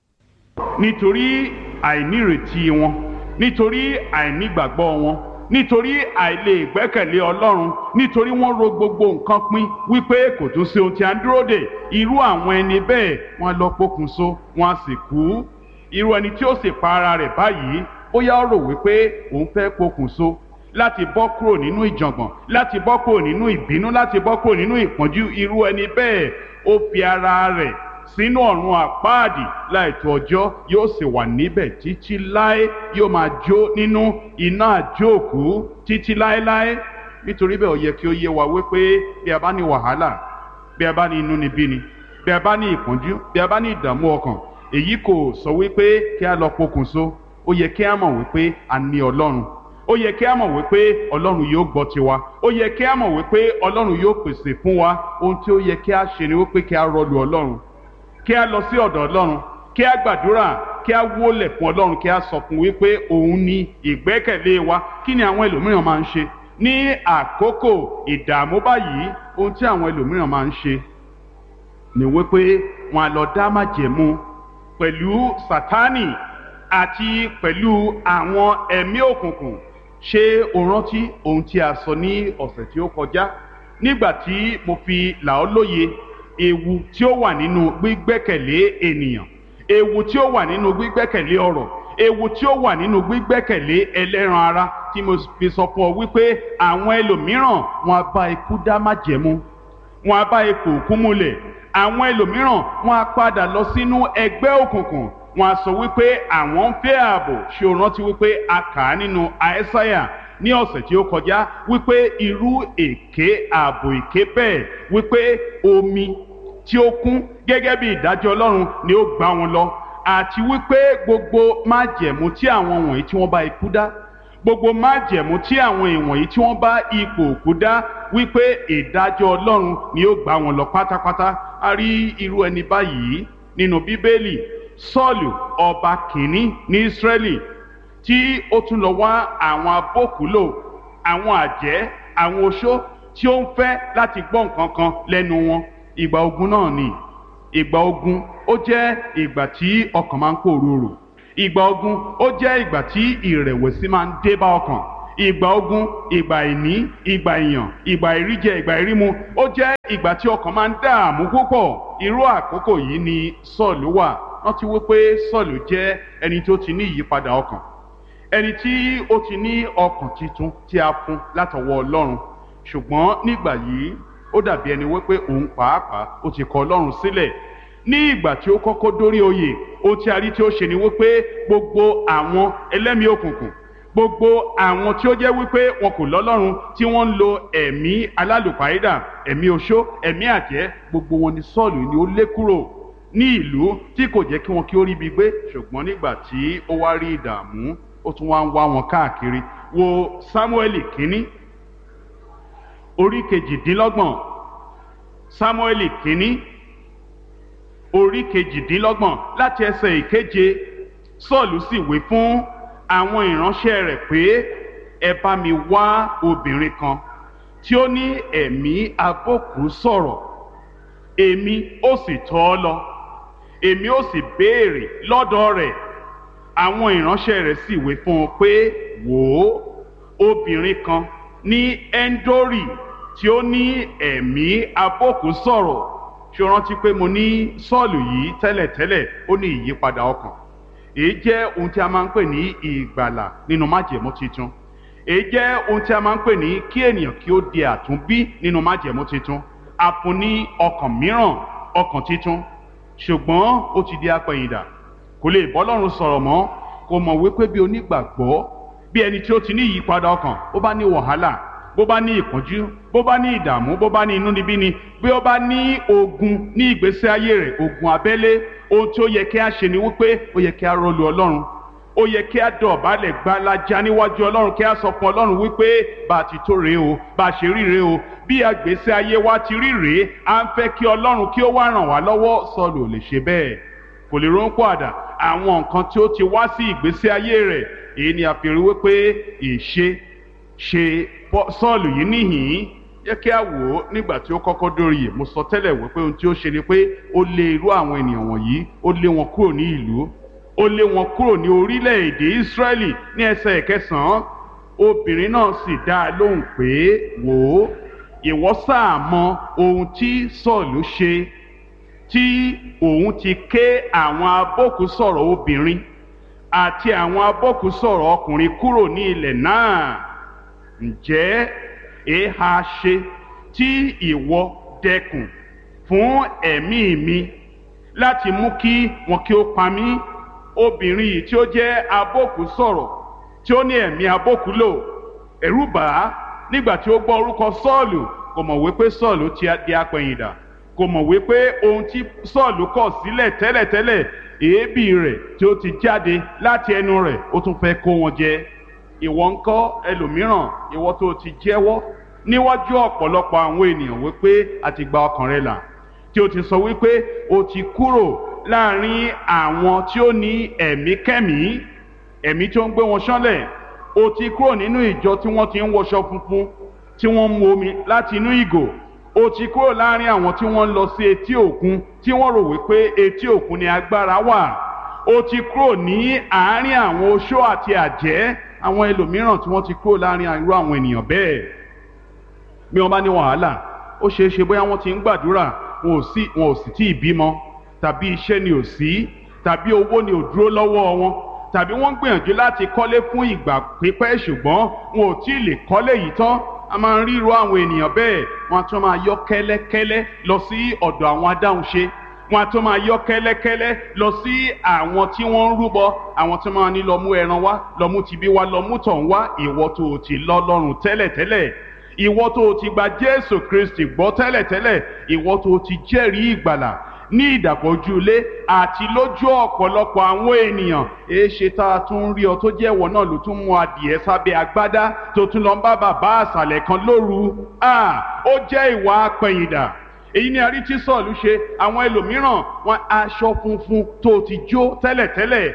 Nítorí àìnírètí wọn, nítorí àìnígbàgbọ́ wọn, nítorí àìlè gbẹ́kẹ̀lé Ọlọ́run, nítorí wọ́n ro gbogbo nǹkan pin wípé kò tún sí ohun tí a ń dúró dè. Irú àwọn ẹni bẹ́ẹ̀ wọ́n lọ pokùnso, wọ́n á sì kú. Irú ẹni tí ó sì pa ara rẹ̀ báyìí, ó yá rò wípé òun fẹ́ pokùnso láti bọ́ kúrò nínú ìjàngbọ̀n, láti bọ́ kúrò nínú ìbínú, láti bọ́ kúrò nínú ìpọ́njú. Irú ẹni bẹ́ẹ̀ ó fi ara rẹ̀ sínú ọ̀run àpáàdì láìtó ọjọ́, yóò sì wà níbẹ̀ títí láé, yóò máa jó nínú iná àjóòkú títí láéláé. Nítorí bẹ́ẹ̀ ó yẹ kí ó yé wa wípé bí a bá ní wàhálà, bí a bá ní inúnibíni, bí a bá ní ìpọ́njú, bí a bá ní ìdààmú ọkàn, èyí kò sọ wípé kí a lọ pokùnso. Ó yẹ kí a mọ̀ wípé a ní Ọlọ́run. Ó yẹ kí a mọ̀ wípé Ọlọ́run yóò gbọ́ tiwa. Ó yẹ kí a mọ̀ wípé Ọlọ́run yóò pèsè fún wa. Ohun tí ó yẹ kí a ṣe ni wípé kí a rọlù Ọlọ́run, kí a lọ sí ọ̀dọ̀ Ọlọ́run, kí a gbàdúrà, kí a wólẹ̀ fún Ọlọ́run, kí a sọ fún wípé òun ni ìgbẹ́kẹ̀lé wa. Kí ni àwọn ẹlòmíràn máa ń ṣe ní àkókò ìdààmú báyìí? Ohun tí àwọn ẹlòmíràn máa ń ṣe ni wípé wọn á lọ dá májẹ̀mú pẹ̀lú Sátánì àti pẹ̀lú àwọn ẹ̀mí òkùnkùn. Ṣé o rántí ohun tí a sọ ní ọ̀sẹ̀ tí ó kọjá nígbà tí mo fi là ọ́ lóye ewu tí ó wà nínú gbígbẹ́kẹ̀lé ènìyàn, ewu tí ó wà nínú gbígbẹ́kẹ̀lé ọrọ̀, ewu tí ó wà nínú gbígbẹ́kẹ̀lé ẹlẹ́ran ara, tí mo fi sọ fún ọ wípé àwọn ẹlòmíràn wọn á bá ikú dá májẹ̀mú, wọn á bá ipò òkú múlẹ̀. Àwọn ẹlòmíràn wọn á padà lọ sínú ẹgbẹ́ òkùnkùn, wọn á sọ wípé àwọn ń fẹ́ ààbò. Ṣé o rántí wípé a kà á nínú Aísáyà ní ọ̀sẹ̀ tí ó kọjá wípé irú èké ààbò èké bẹ́ẹ̀, wípé omi tí ó kún gẹ́gẹ́ bí ìdájọ́ Ọlọ́run ni ó gbá wọn lọ, àti wípé gbogbo májẹ̀mú tí àwọn wọ̀nyí tí wọ́n bá ikú dá, gbogbo májẹ̀mú tí àwọn ìwọ̀nyí tí wọ́n bá ipò òkú dá, wípé ìdájọ́ Ọlọ́run ni ó gbá wọn lọ pátápátá. A rí irú ẹni báyìí nínú Bíbélì. Sọ́ọ̀lù ọba kìíní ní Ísírẹ́lì, tí ó tún lọ wá àwọn abókùúlò, àwọn àjẹ́, àwọn oṣó tí ó ń fẹ́ láti gbọ́ nǹkan kan lẹ́nu wọn. Ìgbà ogun náà ni ìgbà ogun ó jẹ́ ìgbà tí ọkàn máa ń pòrúurù. Ìgbà ogun ó jẹ́ ìgbà tí ìrẹ̀wẹ̀sì máa ń dé bá ọkàn. Ìgbà ogun, ìgbà ìní, ìgbà ìyàn, ìgbà ìríjẹ, ìgbà ìrímu ó jẹ́ ìgbà tí ọkàn máa ń dààmú púpọ̀. Irú àkókò yìí ni Sọ́ọ̀lù wà. Rántí wípé Sọ́ọ̀lù jẹ́ ẹni tó ti ní ìyípadà ọkàn, ẹni tí ó ti ní ọkàn titun tí a fún látọwọ́ Ọlọ́run. Ṣùgbọ́n nígbà yìí ó dàbí ẹni wípé òun pàápàá ó ti kọ̀ Ọlọ́run sílẹ̀. Ní ìgbà tí ó kọ́kọ́ dórí oyè, ohun tí a rí tí ó ṣe ni wípé gbogbo àwọn ẹlẹ́mìí òkùnkùn, gbogbo àwọn tí ó jẹ́ wípé wọn kò lọ́lọ́run, tí wọ́n ń lo ẹ̀mí alálùpàídà, ẹ̀mí oṣó, ẹ̀mí àjẹ́, gbogbo wọn ni Sọ́ọ̀lù ni ó lé kúrò ní ìlú tí kò jẹ́ kí wọn kí ó rí ibi gbé. Ṣùgbọ́n nígbà tí ó wá rí ìdààmú, ó tún wá ń wá wọn káàkiri. Wo Sámúẹ́lì kínní orí kejìdínlọ́gbọ̀n, Sámúẹ́lì kínní orí kejìdínlọ́gbọ̀n láti ẹsẹ̀ ìkeje. Sọ́ọ̀lù sì wí fún àwọn ìránṣẹ́ rẹ̀ pé ẹ bá mi wá obìnrin kan tí ó ní ẹ̀mí abókù sọ̀rọ̀, èmi ó sì tọ̀ ọ́ lọ, èmi ó sì béèrè lọ́dọ̀ rẹ̀. Àwọn ìránṣẹ́ rẹ̀ sì wí fún un pé wò ó, obìnrin kan ní Ẹ́ńdórì tí ó ní ẹ̀mí abókù sọ̀rọ̀. Ṣé o rántí pé mo ní Sọ́ọ̀lù yìí tẹ́lẹ̀tẹ́lẹ̀ ó ní ìyípadà ọkàn? Èyí jẹ́ ohun tí a máa ń pè ní ìgbàlà nínú májẹ̀mú titun. Èyí jẹ́ ohun tí a máa ń pè ní kí ènìyàn kí ó di àtúnbí nínú májẹ̀mú titun. A fún ní ọkàn mìíràn, ọkàn titun. Ṣùgbọ́n ó ti di apẹ̀yìndà, kò lè bọ́ Ọlọ́run sọ̀rọ̀ mọ́. Kò mọ̀ wípé bí onígbàgbọ́, bí ẹni tí ó ti ní ìyípadà ọkàn, ó bá ní wàhálà, bó bá ní ìpọ́njú, bó bá ní ìdààmú, bó bá ní inúnibíni, bí ó bá ní ogun ní ìgbésí ayé rẹ̀, ogun abẹ́lé, ohun tí ó yẹ kí a ṣe ni wípé ó yẹ kí a rọlù Ọlọ́run. Ó yẹ kí a dọ̀bálẹ̀ gbalaja níwájú Ọlọ́run, kí a sọ fún Ọlọ́run wípé bá a ti tó rèé o, bá a ṣe rí rèé o, bí àgbésí ayé wa ti rí rèé, à ń fẹ́ kí Ọlọ́run kí ó wá ràn wá lọ́wọ́. Sọ́ọ̀lù ò lè ṣe bẹ́ẹ̀, kò lè ronú pàdà àwọn nǹkan tí ó ti wá sí ìgbésí ayé rẹ̀. Èyí ni a fi rí wípé ṣe Sọ́ọ̀lù yìí níhìn-ín. Yẹ kí a wò ó nígbà tí ó kọ́kọ́ dórí yìí. Mo sọ tẹ́lẹ̀ wípé ohun tí ó ṣe ni pé ó lé irú àwọn ènìyàn wọ̀nyí, ó lé wọn kúrò ní ìlú, ó lé wọn kúrò ní orílẹ̀-èdè Ísírẹ́lì. Ní ẹsẹ̀ ìkẹsàn-án, obìnrin náà sì dá a lóhùn pé wò ó, ìwọ sáà mọ ohun tí Sọ́ọ̀lù ṣe, tí òun ti ké àwọn abókùsọ̀rọ̀ obìnrin àti àwọn abókùsọ̀rọ̀ ọkùnrin kúrò ní ilẹ̀ náà. Ǹjẹ́ èéha ṣe tí ìwọ dẹkùn fún ẹ̀mí mi láti mú kí wọn kí ó pa mí? Obìnrin yìí tí ó jẹ́ abókù sọ̀rọ̀, tí ó ní ẹ̀mí abókù lò, ẹ̀rù bà á nígbà tí ó gbọ́ orúkọ Sọ́ọ̀lù. Kò mọ̀ wípé Sọ́ọ̀lù ti di apẹ̀yìndà, kò mọ̀ wípé ohun tí Sọ́ọ̀lù kọ̀ sílẹ̀ tẹ́lẹ̀tẹ́lẹ̀, èébì rẹ̀ tí ó ti jáde láti ẹnu rẹ̀, ó tún fẹ́ kó wọn jẹ. Ìwọ ńkọ́ ẹlòmíràn, ìwọ tó ti jẹ́wọ́ níwájú ọ̀pọ̀lọpọ̀ àwọn ènìyàn wípé a ti gba ọkàn rẹ là, tí o ti sọ wípé o ti kúrò láàrin àwọn tí ó ní ẹ̀mí kẹ́mí, ẹ̀mí tí ó ń gbé wọn ṣánlẹ̀. O ti kúrò nínú ìjọ tí wọ́n ti ń wọṣọ funfun, tí wọ́n ń mu omi láti inú ìgò. O ti kúrò láàrin àwọn tí wọ́n ń lọ sí etí òkun, tí wọ́n rò wípé etí òkun ni agbára wà. O ti kúrò ní àárín àwọn oṣó àti àjẹ́, àwọn ẹlòmíràn tí wọ́n ti kúrò láàrin irú àwọn ènìyàn bẹ́ẹ̀. Bí wọ́n bá ní wàhálà, ó ṣeé ṣe bóyá wọ́n ti ń gbàdúrà, wọn ò sì tí ì bímọ, tàbí iṣẹ́ ni ò sí, tàbí owó ni ò dúró lọ́wọ́ wọn, tàbí wọ́n ń gbìyànjú láti kọ́lé fún ìgbà pípẹ́ ṣùgbọ́n wọn ò tí ì lè kọ́lé yìí tán. A máa ń rí irú àwọn ènìyàn bẹ́ẹ̀, wọ́n á tún máa yọ́ kẹ́lẹ́kẹ́lẹ́ lọ sí ọ̀dọ̀ àwọn adáhunṣe, wọ́n á tún máa yọ́ kẹ́lẹ́kẹ́lẹ́ lọ sí àwọn tí wọ́n ń rúbọ, àwọn tí wọ́n máa ní lọ mú ẹran wá, lọ mú tibí wá, lọ mú tọ̀hún wá. Ìwọ tó o ti lọ́lọ́run tẹ́lẹ̀tẹ́lẹ̀, ìwọ tó o ti gba Jésù Kristi gbọ́ tẹ́lẹ̀tẹ́lẹ̀, ìwọ tó o ti jẹ́rìí ìgbàlà ní ìdàpọ̀ ojúlé àti lójú ọ̀pọ̀lọpọ̀ àwọn ènìyàn. Èéṣe tá a tún rí ọ tó jẹ́ ìwọ náà ló tún mú adìẹ sábẹ́ agbádá tó tún lọ ń bá bàbá àṣàlẹ̀ kan lóru. Ó jẹ́ ìwà apẹ̀yìndà. Èyí ni a rí tí Sọ́ọ̀lù ṣe. Àwọn ẹlòmíràn wọn aṣọ funfun tó ti jó tẹ́lẹ̀tẹ́lẹ̀,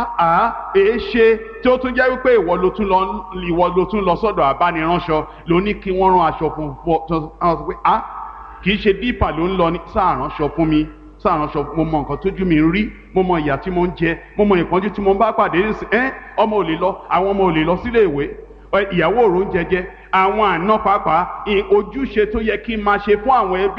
èéṣe tí ó tún jẹ́ wípé ìwọ ló tún lọ sọ́dọ̀ abániránṣọ ló ní kí wọ́n rán aṣọ funfun. Kì í ṣe dípà ló ń lọ ní sáà ránṣọ fún mi. sàránṣọ, mo mọ nǹkan tójú mi ń rí, mo mọ ìyà tí mo ń jẹ, mo mọ ìpọ́njú tí mo ń bá pàdé nísìn ọmọ ò lè lọ, àwọn ọmọ ò lè lọ sílé ìwé, ìyàwó òrò ń jẹjẹ, àwọn àna pàápàá ojúṣe tó yẹ kí n máa ṣe fún àwọn ẹbí